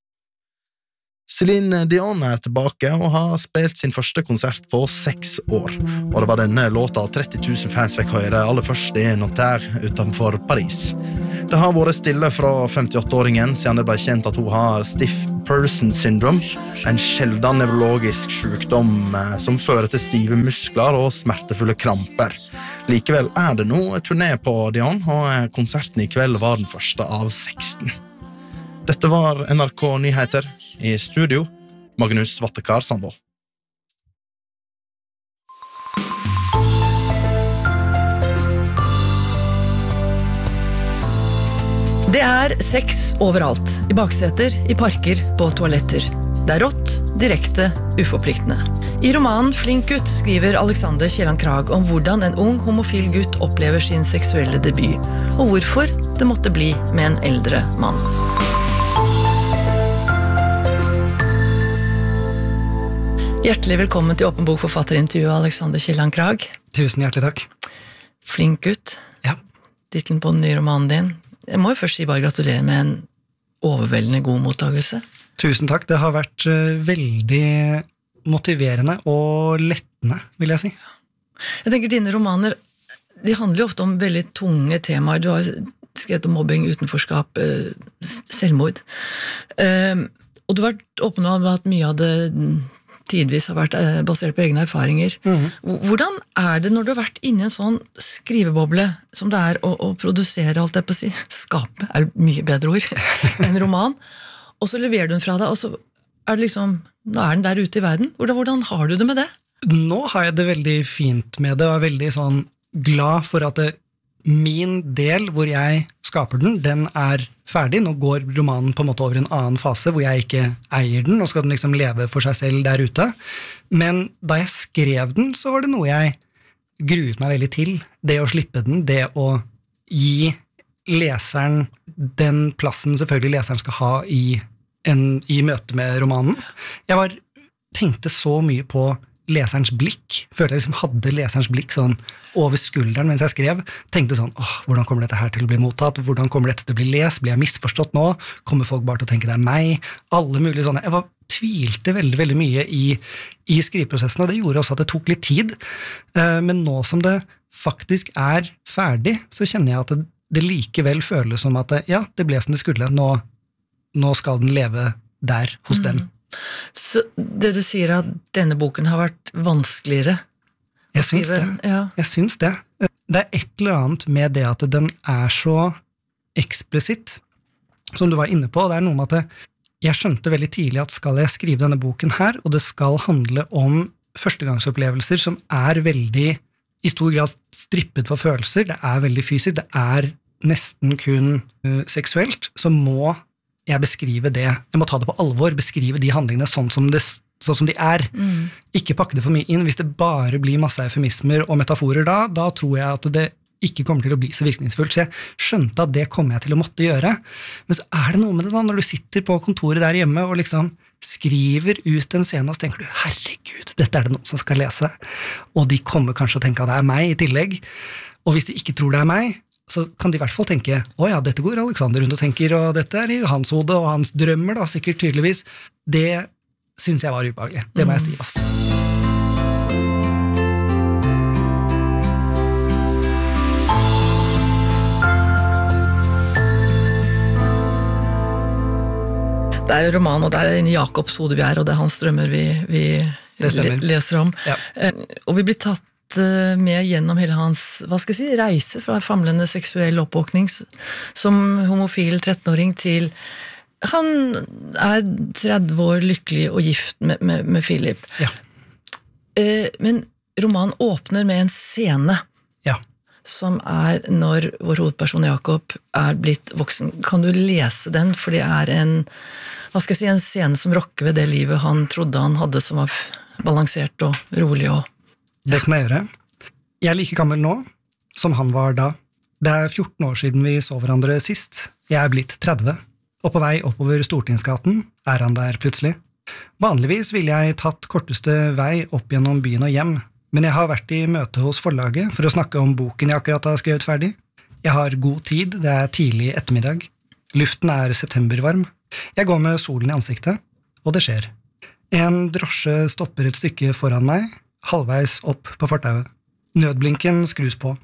Céline Dion er tilbake og har spilt sin første konsert på seks år, og det var denne låta tretti tusen fans fikk høre aller først i Nanterre utenfor Paris. Det har vært stille fra femtiåtte-åringen siden det ble kjent at hun har stiff person syndrome, en sjelden nevrologisk sykdom som fører til stive muskler og smertefulle kramper. Likevel er det nå et turné på Dion, og konserten i kveld var den første av seksten. Dette var N R K Nyheter. I studio, Magnus Vattekar Sandvold. Det er sex overalt, i bakseter, i parker, på toaletter. Det er rått, direkte, uforpliktende. I romanen Flink gutt skriver Alexander Kielland Krag om hvordan en ung homofil gutt opplever sin seksuelle debut, og hvorfor det måtte bli med en eldre mann. Hjertelig velkommen til Åpen bok forfatterintervjuet, Alexander Kielland Krag. Tusen hjertelig takk. Flink gutt. Ja. Titlen på den nye romanen din. Jeg må jo først si bare gratulerer med en overveldende god mottagelse. Tusen takk. Det har vært veldig motiverende og lettende, vil jeg si. Jeg tenker dine romaner, de handler jo ofte om veldig tunge temaer. Du har skrevet om mobbing, utenforskap, selvmord. Og du har vært åpen om at mye av det tidvis har vært basert på egne erfaringer. Mm. Hvordan er det når du har vært inne i en sånn skriveboble som det er å, å produsere, alt det på å si, skape, er mye bedre ord, en roman, og så leverer du den fra deg, og så er det liksom, nå er den der ute i verden. Hvordan, hvordan har du det med det? Nå har jeg det veldig fint med det, og er veldig sånn glad for at det, min del hvor jeg skaper den, den er ferdig. Nå går romanen på en måte over en annen fase hvor jeg ikke eier den, og skal den liksom leve for seg selv der ute. Men da jeg skrev den, så var det noe jeg gruet meg veldig til. Det å slippe den, det å gi leseren den plassen selvfølgelig leseren skal ha i, en, i møte med romanen. Jeg var, tenkte så mye på leserens blikk, følte jeg liksom hadde leserens blikk sånn over skulderen mens jeg skrev, tenkte sånn, åh, hvordan kommer dette her til å bli mottatt, hvordan kommer dette til å bli lest, blir jeg misforstått nå, kommer folk bare til å tenke det er meg, alle mulige sånne, jeg var, tvilte veldig, veldig mye i, i skriveprosessen, og det gjorde også at det tok litt tid, men nå som det faktisk er ferdig, så kjenner jeg at det, det likevel føles som at det, ja, det ble som det skulle, nå, nå skal den leve der hos mm. dem. Så det du sier at denne boken har vært vanskeligere? Jeg syns det. Ja. Jeg syns det. Det er et eller annet med det at den er så eksplisitt, som du var inne på, og det er noe med at det, jeg skjønte veldig tidlig at skal jeg skrive denne boken her, og det skal handle om førstegangsopplevelser som er veldig, i stor grad strippet for følelser, det er veldig fysisk, det er nesten kun uh, seksuelt, så må jeg beskrive det, jeg må ta det på alvor, beskrive de handlingene sånn som, det, sånn som de er. Mm. Ikke pakke det for mye inn. Hvis det bare blir masse eufemismer og metaforer da, da tror jeg at det ikke kommer til å bli så virkningsfullt. Så jeg skjønte at det kommer jeg til å måtte gjøre. Men så er det noe med det da, når du sitter på kontoret der hjemme og liksom skriver ut en scene, og så tenker du, herregud, dette er det noen som skal lese. Og de kommer kanskje å tenke at det er meg i tillegg. Og hvis de ikke tror det er meg, så kan de i hvert fall tenke, å ja, dette går Alexander rundt og tenker, og dette er i hans hode, og hans drømmer da, sikkert tydeligvis. Det synes jeg var ubehagelig, det må jeg si, altså. Det er roman, og det er inne i Jakobs hode vi er, og det er hans drømmer vi, vi leser om. Ja. Og vi blir tatt med gjennom hele hans, hva skal jeg si, reise fra famlende seksuell oppvåkning som homofil trettenåring til han er tretti år lykkelig og gift med, med, med Philip. Ja. Men romanen åpner med en scene ja. som er når vår hovedperson Jakob er blitt voksen. Kan du lese den, for det er en, hva skal jeg si, en scene som rokker ved det livet han trodde han hadde, som var balansert og rolig. Og, ja. Det kan jeg gjøre. Jeg er like gammel nå som han var da. Det er fjorten år siden vi så hverandre sist. Jeg er blitt tretti, og på vei oppover Stortingsgaten er han der plutselig. Vanligvis ville jeg tatt korteste vei opp gjennom byen og hjem, men jeg har vært i møte hos forlaget for å snakke om boken jeg akkurat har skrevet ferdig. Jeg har god tid, det er tidlig ettermiddag. Luften er septembervarm. Jeg går med solen i ansiktet, og det skjer. En drosje stopper et stykke foran meg, halvveis opp på fortauet. Nødblinken skrus på.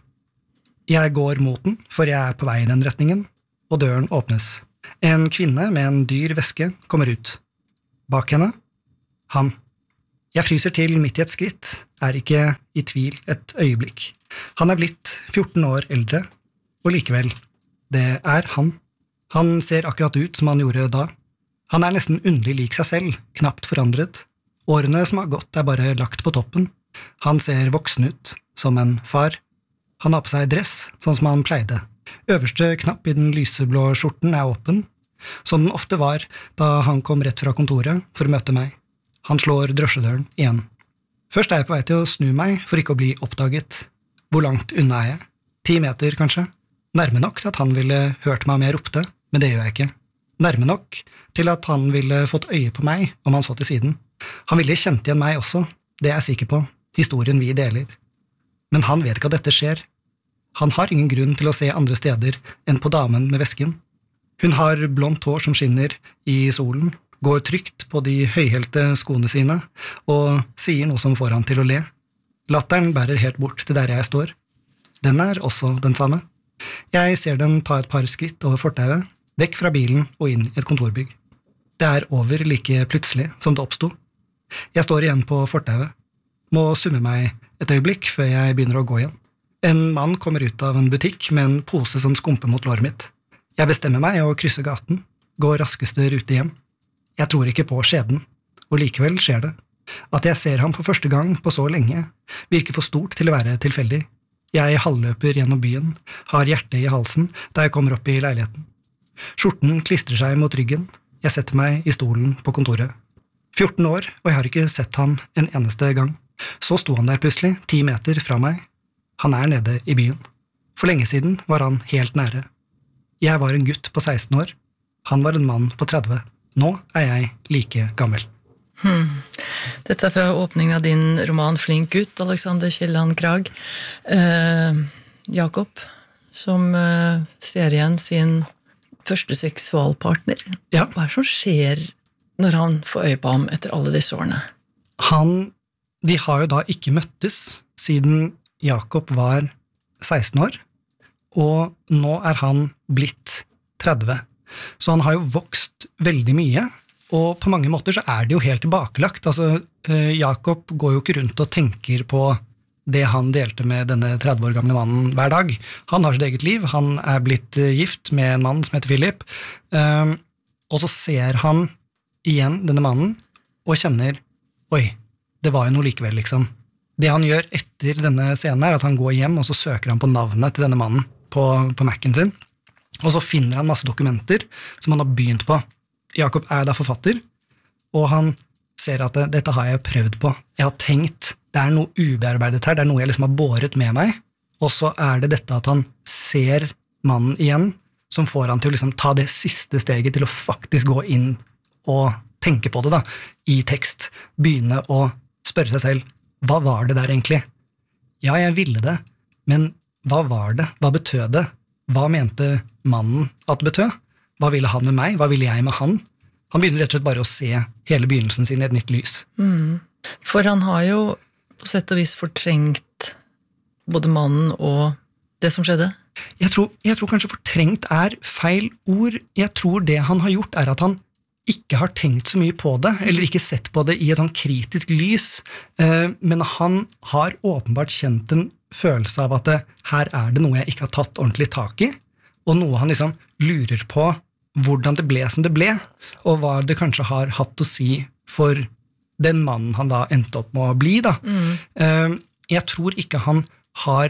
Jeg går mot den, for jeg er på vei i den retningen, og døren åpnes. En kvinne med en dyr veske kommer ut. Bak henne, han. Jeg fryser til midt i et skritt, er ikke i tvil et øyeblikk. Han er blitt fjorten år eldre, og likevel, det er han. Han ser akkurat ut som han gjorde da. Han er nesten underlig lik seg selv, knapt forandret. Årene som har gått er bare lagt på toppen. Han ser voksen ut, som en far. Han har på seg dress, sånn som han pleide. Øverste knapp i den lyseblå skjorten er åpen, som den ofte var da han kom rett fra kontoret for å møte meg. Han slår drosjedøren igjen. Først er jeg på vei til å snu meg for ikke å bli oppdaget. Hvor langt unna er jeg? Ti meter, kanskje? Nærme nok til at han ville hørt meg om jeg ropte, men det gjør jeg ikke. Nærme nok til at han ville fått øye på meg om han så til siden. Han ville kjent igjen meg også, det er jeg sikker på, historien vi deler. Men han vet ikke at dette skjer. Han har ingen grunn til å se andre steder enn på damen med vesken. Hun har blondt hår som skinner i solen, går trygt på de høyhælte skoene sine, og sier noe som får han til å le. Latteren bærer helt bort til der jeg står. Den er også den samme. Jeg ser dem ta et par skritt over fortauet, vekk fra bilen og inn i et kontorbygg. Det er over like plutselig som det oppsto. Jeg står igjen på fortauet, må summe meg et øyeblikk før jeg begynner å gå igjen. En mann kommer ut av en butikk med en pose som skumper mot låret mitt. Jeg bestemmer meg å krysse gaten, gå raskeste rute hjem. Jeg tror ikke på skjebnen, og likevel skjer det. At jeg ser ham for første gang på så lenge, virker for stort til å være tilfeldig. Jeg halvløper gjennom byen, har hjertet i halsen da jeg kommer opp i leiligheten. Skjorten klistrer seg mot ryggen, jeg setter meg i stolen på kontoret. fjorten år, og jeg har ikke sett ham en eneste gang. Så sto han der plutselig, ti meter fra meg. Han er nede i byen. For lenge siden var han helt nære. Jeg var en gutt på seksten år. Han var en mann på tretti. Nå er jeg like gammel. Hmm. Dette er fra åpningen av din roman Flink gutt, Alexander Kielland Krag. Eh, Jakob, som eh, ser igjen sin første seksualpartner. Ja. Hva er det som skjer når han får øye på ham etter alle disse årene? Han, de har jo da ikke møttes siden Jakob var seksten år, og nå er han blitt tretti. Så han har jo vokst veldig mye, og på mange måter så er det jo helt tilbakelagt. Altså, Jakob går jo ikke rundt og tenker på det han delte med denne tretti år gamle mannen hver dag. Han har sitt eget liv, han er blitt gift med en mann som heter Philip, og så ser han igjen denne mannen, og kjenner, oi, det var jo noe likevel, liksom. Det han gjør etter denne scenen er at han går hjem, og så søker han på navnet til denne mannen på, på Mac'en sin, og så finner han masse dokumenter som han har begynt på. Jakob er da forfatter, og han ser at det, dette har jeg prøvd på. Jeg har tenkt, det er noe ubearbeidet her, det er noe jeg liksom har båret med meg, og så er det dette at han ser mannen igjen, som får han til å liksom ta det siste steget til å faktisk gå inn og tenke på det da, i tekst, begynne å spørre seg selv, hva var det der egentlig? Ja, jeg ville det, men hva var det? Hva betød det? Hva mente mannen at det betød? Hva ville han med meg? Hva ville jeg med han? Han begynner rett og slett bare å se hele begynnelsen sin i et nytt lys. Mm. For han har jo på sett og vis fortrengt både mannen og det som skjedde. Jeg tror, jeg tror kanskje fortrengt er feil ord. Jeg tror det han har gjort er at han ikke har tenkt så mye på det, eller ikke sett på det i et sånn kritisk lys, men han har åpenbart kjent en følelse av at det, her er det noe jeg ikke har tatt ordentlig tak i, og noe han liksom lurer på hvordan det ble som det ble, og hva det kanskje har hatt å si for den mannen han da endte opp med å bli. Da. Mm. Jeg tror ikke han har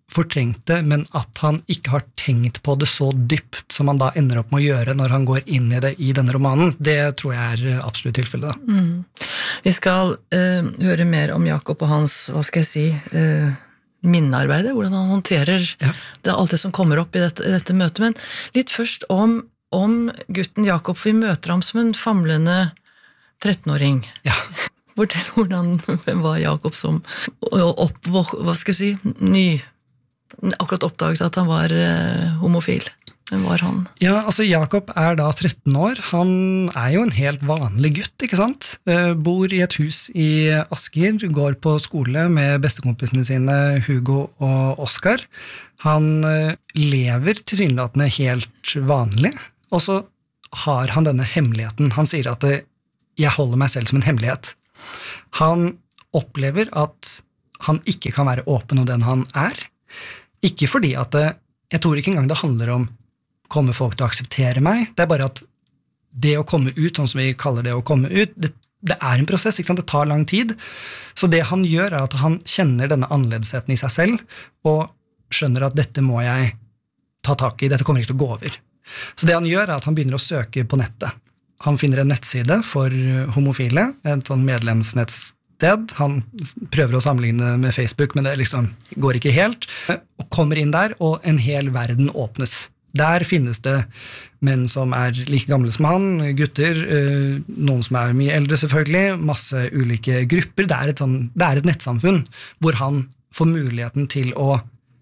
fortrengt det, men at han ikke har tenkt på det så dypt som han da ender opp med å gjøre når han går inn i det i denne romanen, det tror jeg er absolutt tilfellet. Da. Mm. Vi skal uh, høre mer om Jakob og hans, hva skal jeg si, uh, minnearbeidet, hvordan han håndterer ja. det, alt det som kommer opp i dette, i dette møtet, men litt først om, om gutten Jakob, for vi møter ham som en famlende trettenåring. Ja. Fortell hvordan var Jakob som opp, hva skal jeg si, ny, akkurat oppdaget at han var uh, homofil. Hvem var han? Ja, altså Jakob er da tretten år. Han er jo en helt vanlig gutt, ikke sant? Uh, bor i et hus i Asker, går på skole med bestekompisene sine Hugo og Oskar. Han uh, lever tilsynelatende helt vanlig, og så har han denne hemmeligheten. Han sier at uh, jeg holder meg selv som en hemmelighet. Han opplever at han ikke kan være åpen om den han er. Ikke fordi at det, jeg tror ikke engang det handler om kommer folk til å akseptere meg, det er bare at det å komme ut, sånn som vi kaller det å komme ut, det, det er en prosess, ikke sant? Det tar lang tid. Så det han gjør er at han kjenner denne annerledesheten i seg selv, og skjønner at dette må jeg ta tak i, dette kommer ikke til å gå over. Så det han gjør er at han begynner å søke på nettet. Han finner en nettside for homofile, et sånn medlemsnettsted. Han prøver å sammenligne med Facebook, men det liksom går ikke helt. Og kommer inn der, og en hel verden åpnes. Der finnes det menn som er like gamle som han, gutter, noen som er mye eldre selvfølgelig, masse ulike grupper. Det er et, sånn, det er et nettsamfunn hvor han får muligheten til å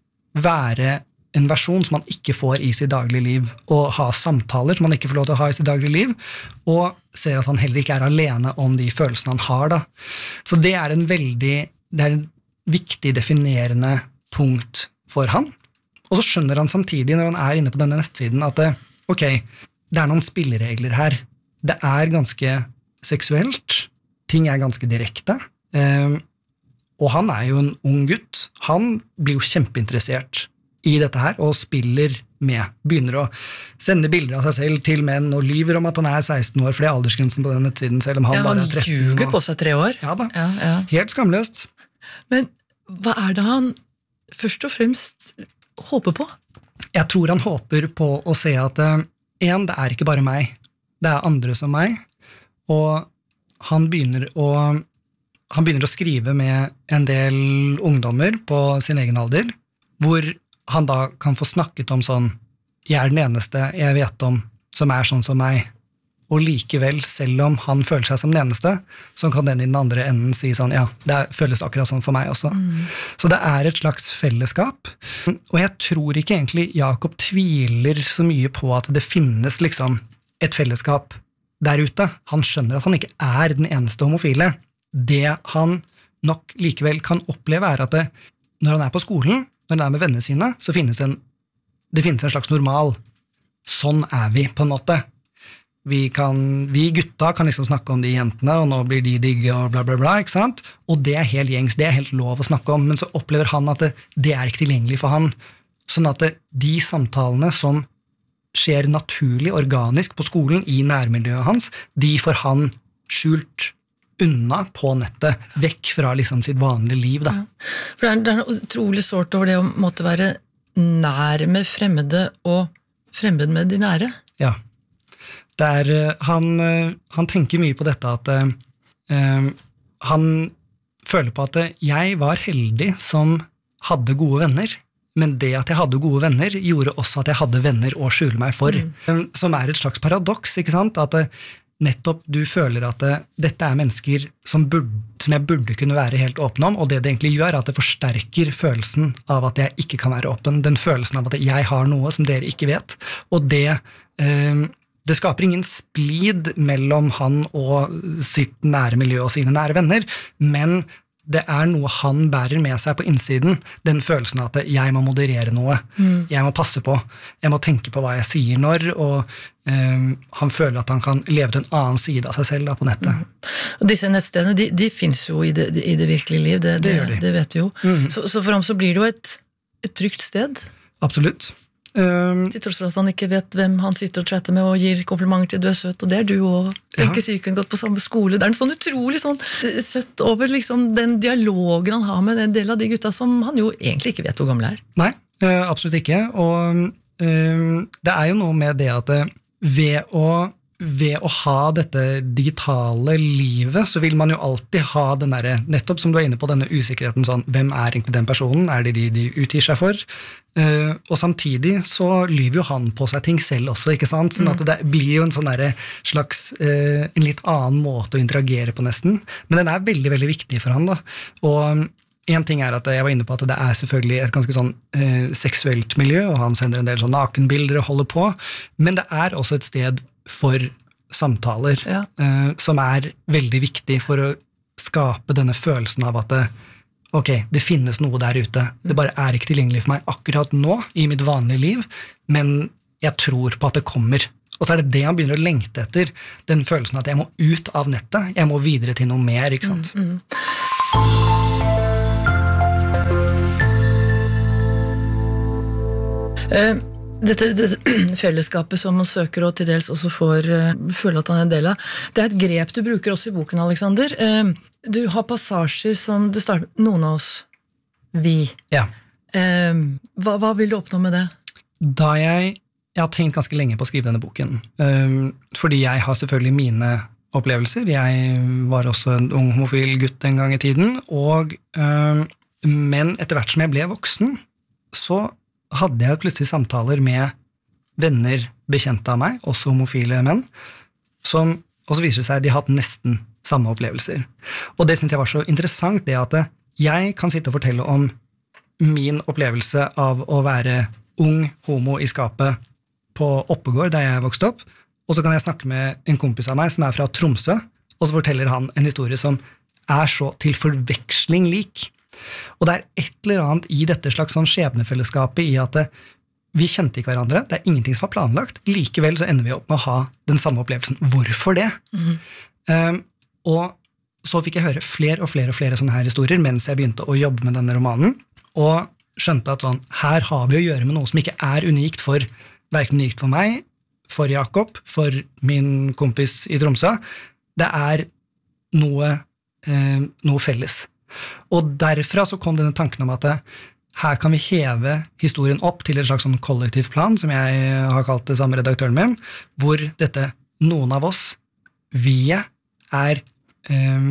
være en versjon som man ikke får i sitt daglige liv, og ha samtaler som man ikke får lov til å ha i sitt daglige liv, og ser at han heller ikke er alene om de følelsene han har. Da. Så det er en veldig, det er en viktig definerende punkt for han. Og så skjønner han samtidig, når han er inne på denne nettsiden, at det, ok, det er noen spilleregler her. Det er ganske seksuelt, ting er ganske direkte, eh, og han er jo en ung gutt. Han blir jo kjempeinteressert i dette her, og spiller med, begynner å sende bilder av seg selv til menn, og lyver om at han er seksten år, for det er aldersgrensen på den nettsiden, selv om han ja, bare er tretten. Han ljuger på seg tre år. Ja da, ja, ja. Helt skamløst. Men hva er det han først og fremst håper på? Jeg tror han håper på å se at en, det er ikke bare meg, det er andre som meg, og han begynner å, han begynner å skrive med en del ungdommer på sin egen alder, hvor han da kan få snakket om sånn, jeg er den eneste jeg vet om som er sånn som meg, og likevel, selv om han føler seg som den eneste, så kan den i den andre enden si sånn, ja, det føles akkurat sånn for meg også. Mm. Så det er et slags fellesskap, og jeg tror ikke egentlig Jakob tviler så mye på at det finnes liksom et fellesskap der ute. Han skjønner at han ikke er den eneste homofile. Det han nok likevel kan oppleve er at det, når han er på skolen, når han er med vennene sine, så finnes det en, det finnes en slags normal. Sånn er vi, på en måte. Vi, kan, vi gutta kan liksom snakke om de jentene, og nå blir de digge, og bla bla bla, ikke sant? Og det er helt gjengs, det er helt lov å snakke om, men så opplever han at det, det er ikke tilgjengelig for han. Sånn at det, de samtalene som skjer naturlig, organisk på skolen, i nærmiljøet hans, de får han skjult unna på nettet, vekk fra liksom sitt vanlige liv. Da. Ja. For det er, det er noe utrolig sårt over det å måtte være nær med fremmede og fremmed med de nære. Ja. Det er, han, han tenker mye på dette at uh, han føler på at jeg var heldig som hadde gode venner, men det at jeg hadde gode venner gjorde også at jeg hadde venner å skjule meg for, mm. som er et slags paradoks, ikke sant? At nettopp du føler at det, dette er mennesker som, burde, som jeg burde kunne være helt åpen om, og det det egentlig gjør er at det forsterker følelsen av at jeg ikke kan være åpen, den følelsen av at jeg har noe som dere ikke vet, og det, eh, det skaper ingen splid mellom han og sitt nære miljø og sine nære venner, men det er noe han bærer med seg på innsiden, den følelsen av at jeg må moderere noe, mm. jeg må passe på, jeg må tenke på hva jeg sier når, og um, han føler at han kan leve til en annen side av seg selv da, på nettet. Mm. Og disse nettstedene, de, de finnes jo i det, i det virkelige liv, det, det, det, de. det vet vi jo. Mm. Så, så for ham så blir det jo et, et trygt sted. Absolutt. Um, til tross for at han ikke vet hvem han sitter og chatter med og gir komplimenter til du er søt, og det er du også. Tenker ja. Syken gått på samme skole. Det er en sånn utrolig sånn søtt over liksom, den dialogen han har med en del av de gutta som han jo egentlig ikke vet hvor gamle er. Nei, absolutt ikke. Og um, det er jo noe med det at ved å ved å ha dette digitale livet, så vil man jo alltid ha den der, nettopp som du er inne på, denne usikkerheten sånn, hvem er egentlig den personen, er det de de utgir seg for? Uh, og samtidig så lyver jo han på seg ting selv også, ikke sant? Sånn at det blir jo en sånn der slags, uh, en litt annen måte å interagere på nesten, men den er veldig, veldig viktig for han da, og en ting er at jeg var inne på at det er selvfølgelig et ganske sånn uh, seksuelt miljø, og han sender en del sånn nakenbilder og holder på, men det er også et sted for samtaler, ja. uh, som er veldig viktig for å skape denne følelsen av at det, ok, det finnes noe der ute, det bare er ikke tilgjengelig for meg akkurat nå i mitt vanlige liv, men jeg tror på at det kommer. Og så er det det han begynner å lengte etter, den følelsen at jeg må ut av nettet, jeg må videre til noe mer, ikke sant? Mm, mm. Uh. Dette, dette fellesskapet som man søker og til dels også får uh, føle at han er en del av, det er et grep du bruker også i boken, Alexander. Uh, du har passasjer som du starter med, noen av oss, vi. Ja. Uh, hva, hva vil du oppnå med det? Da jeg, jeg har tenkt ganske lenge på å skrive denne boken, uh, fordi jeg har selvfølgelig mine opplevelser. Jeg var også en ung homofil gutt en gang i tiden, og, uh, men etter hvert som jeg ble voksen, så hadde jeg plutselig samtaler med venner bekjente av meg, også homofile menn, som, og så viser det seg at de har hatt nesten samme opplevelser. Og det synes jeg var så interessant, det at jeg kan sitte og fortelle om min opplevelse av å være ung homo i skapet på Oppegård, der jeg vokste opp, og så kan jeg snakke med en kompis av meg som er fra Tromsø, og så forteller han en historie som er så til forveksling lik. Og det er et eller annet i dette slags sånn skjebnefellesskapet i at vi kjente ikke hverandre, det er ingenting som var planlagt, likevel så ender vi opp med å ha den samme opplevelsen. Hvorfor det? Mm. Um, og så fikk jeg høre flere og flere og flere sånne her historier mens jeg begynte å jobbe med denne romanen, og skjønte at sånn, her har vi å gjøre med noe som ikke er unikt for, hverken unikt for meg, for Jakob, for min kompis i Tromsø. Det er noe, eh, noe felles. Og derfra så kom denne tanken om at her kan vi heve historien opp til et slags sånn kollektivt plan, som jeg har kalt det samme redaktøren min, hvor dette, noen av oss, vi er um,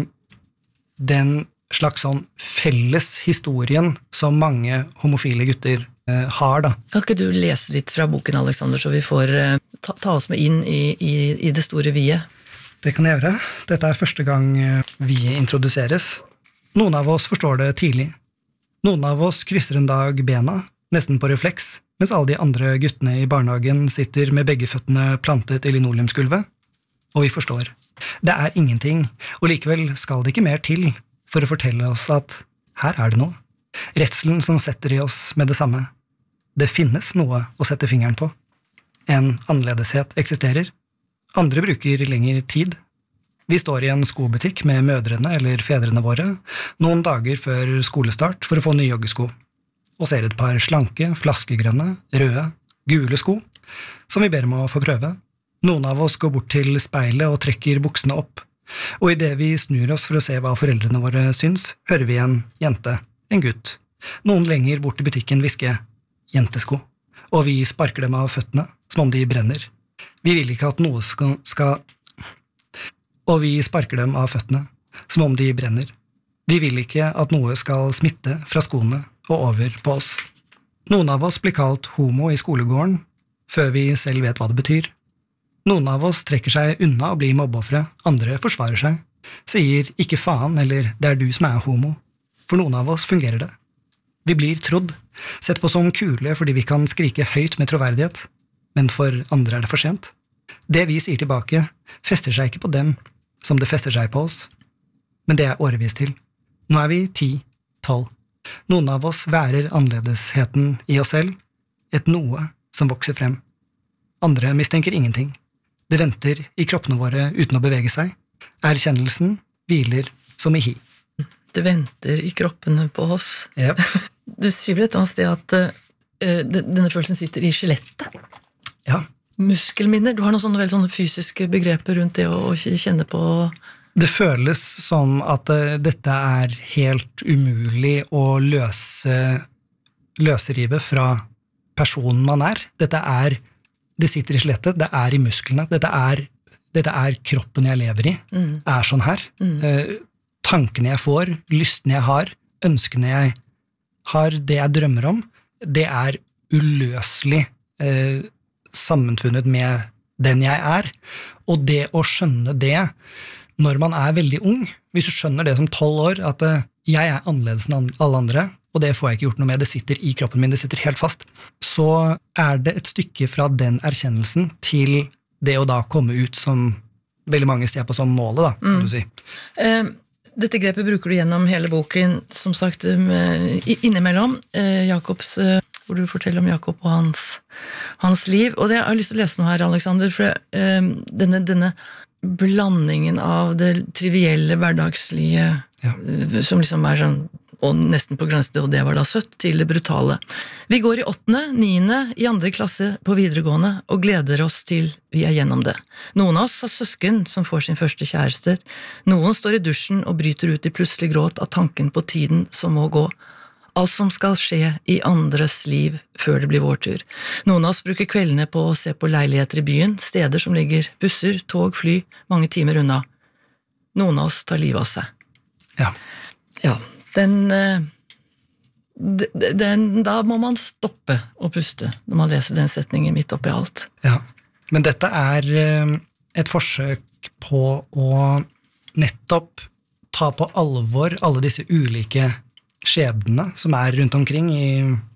den slags sånn felles historien som mange homofile gutter uh, har da. Kan ikke du lese litt fra boken, Alexander, så vi får uh, ta, ta oss med inn i, i, i det store vie? Det kan jeg gjøre. Dette er første gang uh, vie introduseres. Noen av oss forstår det tidlig. Noen av oss krysser en dag bena, nesten på refleks, mens alle de andre guttene i barnehagen sitter med begge føttene plantet i linoleumsgulvet. Og vi forstår. Det er ingenting, og likevel skal det ikke mer til for å fortelle oss at her er det noe. Redselen som setter i oss med det samme. Det finnes noe å sette fingeren på. En annerledeshet eksisterer. Andre bruker lengre tid. Vi står i en skobutikk med mødrene eller fedrene våre noen dager før skolestart for å få nye joggesko, og ser et par slanke, flaskegrønne, røde, gule sko, som vi ber om å få prøve. Noen av oss går bort til speilet og trekker buksene opp, og i det vi snur oss for å se hva foreldrene våre syns, hører vi en jente, en gutt. Noen lenger bort i butikken hviske jentesko, og vi sparker dem av føttene, som om de brenner. Vi vil ikke at noe skal, skal og vi sparker dem av føttene, som om de brenner. Vi vil ikke at noe skal smitte fra skoene og over på oss. Noen av oss blir kalt homo i skolegården, før vi selv vet hva det betyr. Noen av oss trekker seg unna og blir mobbeoffere, andre forsvarer seg, sier ikke faen eller det er du som er homo. For noen av oss fungerer det. Vi blir trodd, sett på som kule fordi vi kan skrike høyt med troverdighet, men for andre er det for sent. Det vi sier tilbake, fester seg ikke på dem, som det fester seg på oss. Men det er årevis til. Nå er vi ti, tolv. Noen av oss værer annerledesheten i oss selv, et noe som vokser frem. Andre mistenker ingenting. Det venter i kroppene våre uten å bevege seg. Erkjennelsen hviler som i hi. Det venter i kroppene på oss. Yep. Du skriver et annet sted at uh, denne følelsen sitter i skjelettet. Ja. Muskelminner, du har noen sånne, veldig sånne fysiske begreper rundt det å, å kjenne på. Det føles som at uh, dette er helt umulig å løse, løsrive fra personen man er. Dette er, det sitter i skjelettet, det er i musklene, dette er, dette er kroppen jeg lever i, mm. er sånn her. Mm. Uh, tankene jeg får, lystene jeg har, ønskene jeg har, det jeg drømmer om, det er uløselig uh, sammenfunnet med den jeg er. Og det å skjønne det når man er veldig ung, hvis du skjønner det som tolv år, at uh, jeg er annerledes enn alle andre, og det får jeg ikke gjort noe med, det sitter i kroppen min, det sitter helt fast, så er det et stykke fra den erkjennelsen til det å da komme ut som veldig mange ser på som målet, da, kan mm. du si. Eh, dette grepet bruker du gjennom hele boken, som sagt, med, innimellom, eh, Jakobs, eh, hvor du forteller om Jakob og hans, hans liv, og det, jeg har lyst til å lese noe her, Alexander, for eh, denne, denne blandingen av det trivielle, hverdagslige, ja. som liksom er sånn, og nesten på grensen, og det var da søtt, til det brutale. Vi går i åttende, niende, i andre klasse på videregående, og gleder oss til vi er gjennom det. Noen av oss har søsken som får sin første kjærester, noen står i dusjen og bryter ut i plutselig gråt av tanken på tiden som må gå. Alt som skal skje i andres liv før det blir vår tur. Noen av oss bruker kveldene på å se på leiligheter i byen, steder som ligger busser, tog, fly, mange timer unna. Noen av oss tar livet av seg. Ja. Ja. Den, den, da må man stoppe og puste når man leser den setningen midt oppi alt. Ja, men dette er et forsøk på å nettopp ta på alvor alle disse ulike skjebnene som er rundt omkring i,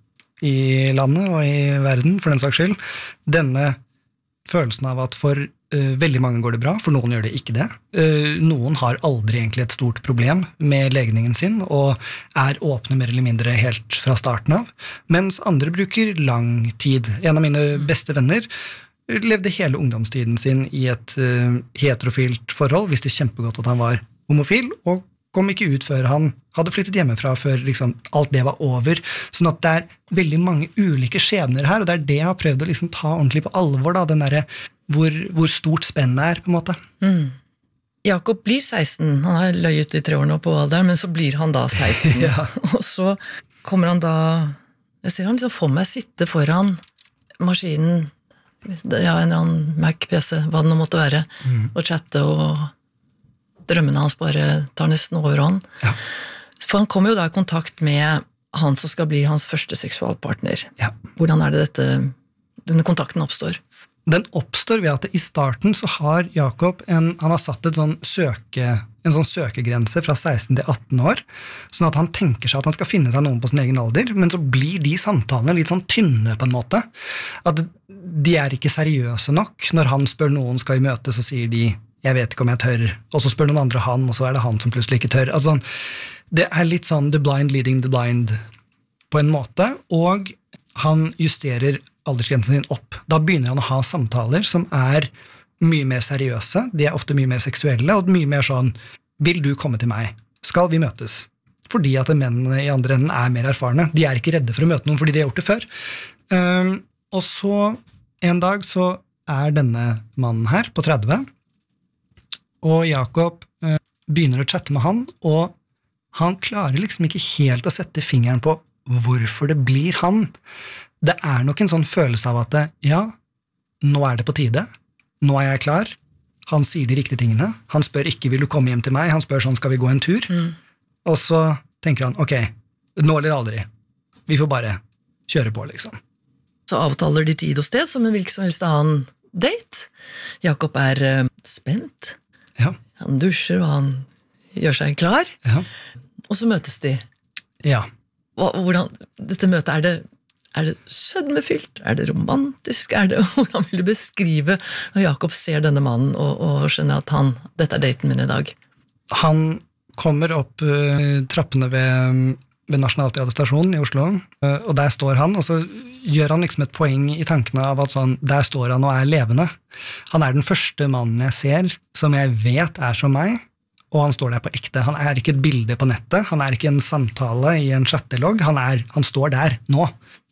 i landet og i verden, for den saks skyld. Denne følelsen av at for Uh, veldig mange går det bra, for noen gjør det ikke det. Uh, noen har aldri egentlig et stort problem med legningen sin, og er åpne mer eller mindre helt fra starten av, mens andre bruker lang tid. En av mine beste venner levde hele ungdomstiden sin i et uh, heterofilt forhold, visste kjempegodt at han var homofil, og kom ikke ut før han hadde flyttet hjemmefra, før liksom, alt det var over. Sånn at det er veldig mange ulike skjebner her, og det er det jeg har prøvd å liksom, ta ordentlig på alvor, da, den derre Hvor, hvor stort spennet er, på en måte. Mm. Jakob blir seksten, han har løyet i tre år nå på alderen, men så blir han da seksten. Ja. Og så kommer han da, jeg ser han liksom for meg sitte foran maskinen, ja, en eller annen Mac-P C, hva det nå måtte være, mm. og chatte, og drømmene hans bare tar nesten overhånd. Ja. For han kommer jo da i kontakt med han som skal bli hans første seksualpartner. Ja. Hvordan er det dette, denne kontakten oppstår? Den oppstår ved at i starten så har Jakob en, han har satt et sånn søke, en sånn søkegrense fra seksten til atten år, sånn at han tenker seg at han skal finne seg noen på sin egen alder, men så blir de samtalene litt sånn tynne på en måte. At de er ikke seriøse nok. Når han spør noen skal i møte, så sier de jeg vet ikke om jeg tør, og så spør noen andre han, og så er det han som plutselig ikke tør. Altså, det er litt sånn the blind leading the blind på en måte, og han justerer aldersgrensen sin opp. Da begynner han å ha samtaler som er mye mer seriøse, de er ofte mye mer seksuelle, og mye mer sånn, vil du komme til meg? Skal vi møtes? Fordi at mennene i andre enden er mer erfarne. De er ikke redde for å møte noen, fordi de har gjort det før. Um, og så, en dag, så er denne mannen her, på tredve, og Jakob uh, begynner å chatte med han, og han klarer liksom ikke helt å sette fingeren på hvorfor det blir han. Det er nok en sånn følelse av at ja, nå er det på tide, nå er jeg klar, han sier de riktige tingene, han spør ikke vil du komme hjem til meg, han spør sånn skal vi gå en tur, mm. og så tenker han ok, nå eller aldri, vi får bare kjøre på liksom. Så avtaler de tid og sted som en hvilken som helst annen date. Jakob er uh, spent, ja. Han dusjer og han gjør seg klar, ja. Og så møtes de. Ja. Hvordan, dette møtet, er det Er det sødmefylt? Er det romantisk? Er det, hvordan vil du beskrive når Jakob ser denne mannen og, og skjønner at han, dette er daten min i dag? Han kommer opp uh, trappene ved, ved Nationaltheatret stasjon i Oslo, uh, og der står han, og så gjør han liksom et poeng i tankene av at sånn, der står han og er levende. Han er den første mannen jeg ser som jeg vet er som meg, og han står der på ekte. Han er ikke et bilde på nettet, han er ikke en samtale i en chattelogg, han, er, han står der nå.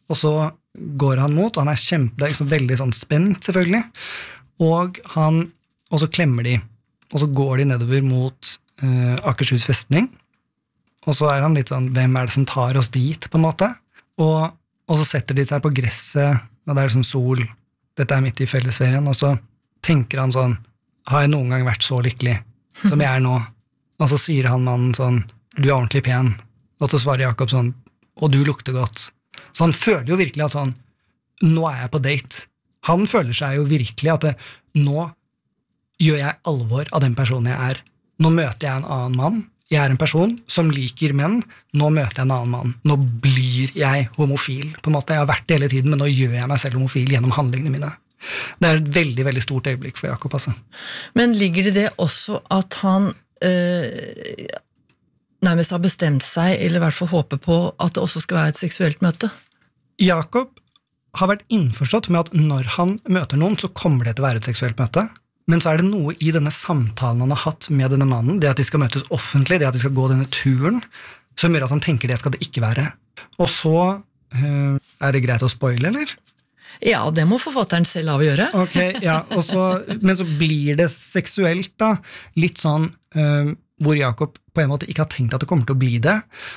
og så går han mot, og han er kjempe, det er liksom veldig sånn spent selvfølgelig, og, han, og så klemmer de, og så går de nedover mot uh, Akershus festning, og så er han litt sånn, hvem er det som tar oss dit, på en måte? Og, og så setter de seg på gresset, og det er liksom sol, dette er midt i fellesferien, og så tenker han sånn, har jeg noen gang vært så lykkelig som jeg er nå? Og så sier han mannen sånn, du er ordentlig pen, og så svarer Jakob sånn, og du lukter godt. Så han føler jo virkelig at sånn, nå er jeg på date. Han føler seg jo virkelig at det, nå gjør jeg alvor av den personen jeg er. Nå møter jeg en annen mann, jeg er en person som liker menn, nå møter jeg en annen mann. Nå blir jeg homofil, på en måte. Jeg har vært det hele tiden, men nå gjør jeg meg selv homofil gjennom handlingene mine. Det er et veldig, veldig stort øyeblikk for Jakob, altså. Men ligger det det også at han øh, nærmest har bestemt seg, eller i hvert fall håper på, at det også skal være et seksuelt møte? Jakob har vært innforstått med at når han møter noen, så kommer det til å være et seksuelt møte. Men så er det noe i denne samtalen han har hatt med denne mannen, det at de skal møtes offentlig, det at de skal gå denne turen, som gjør at han tenker det skal det ikke være. Og så, øh, er det greit å spoile, eller? Ja, det må forfatteren selv av å gjøre. Ok, ja, og så, men så blir det seksuelt da, litt sånn, øh, hvor Jakob på en måte ikke har tenkt at det kommer til å bli det,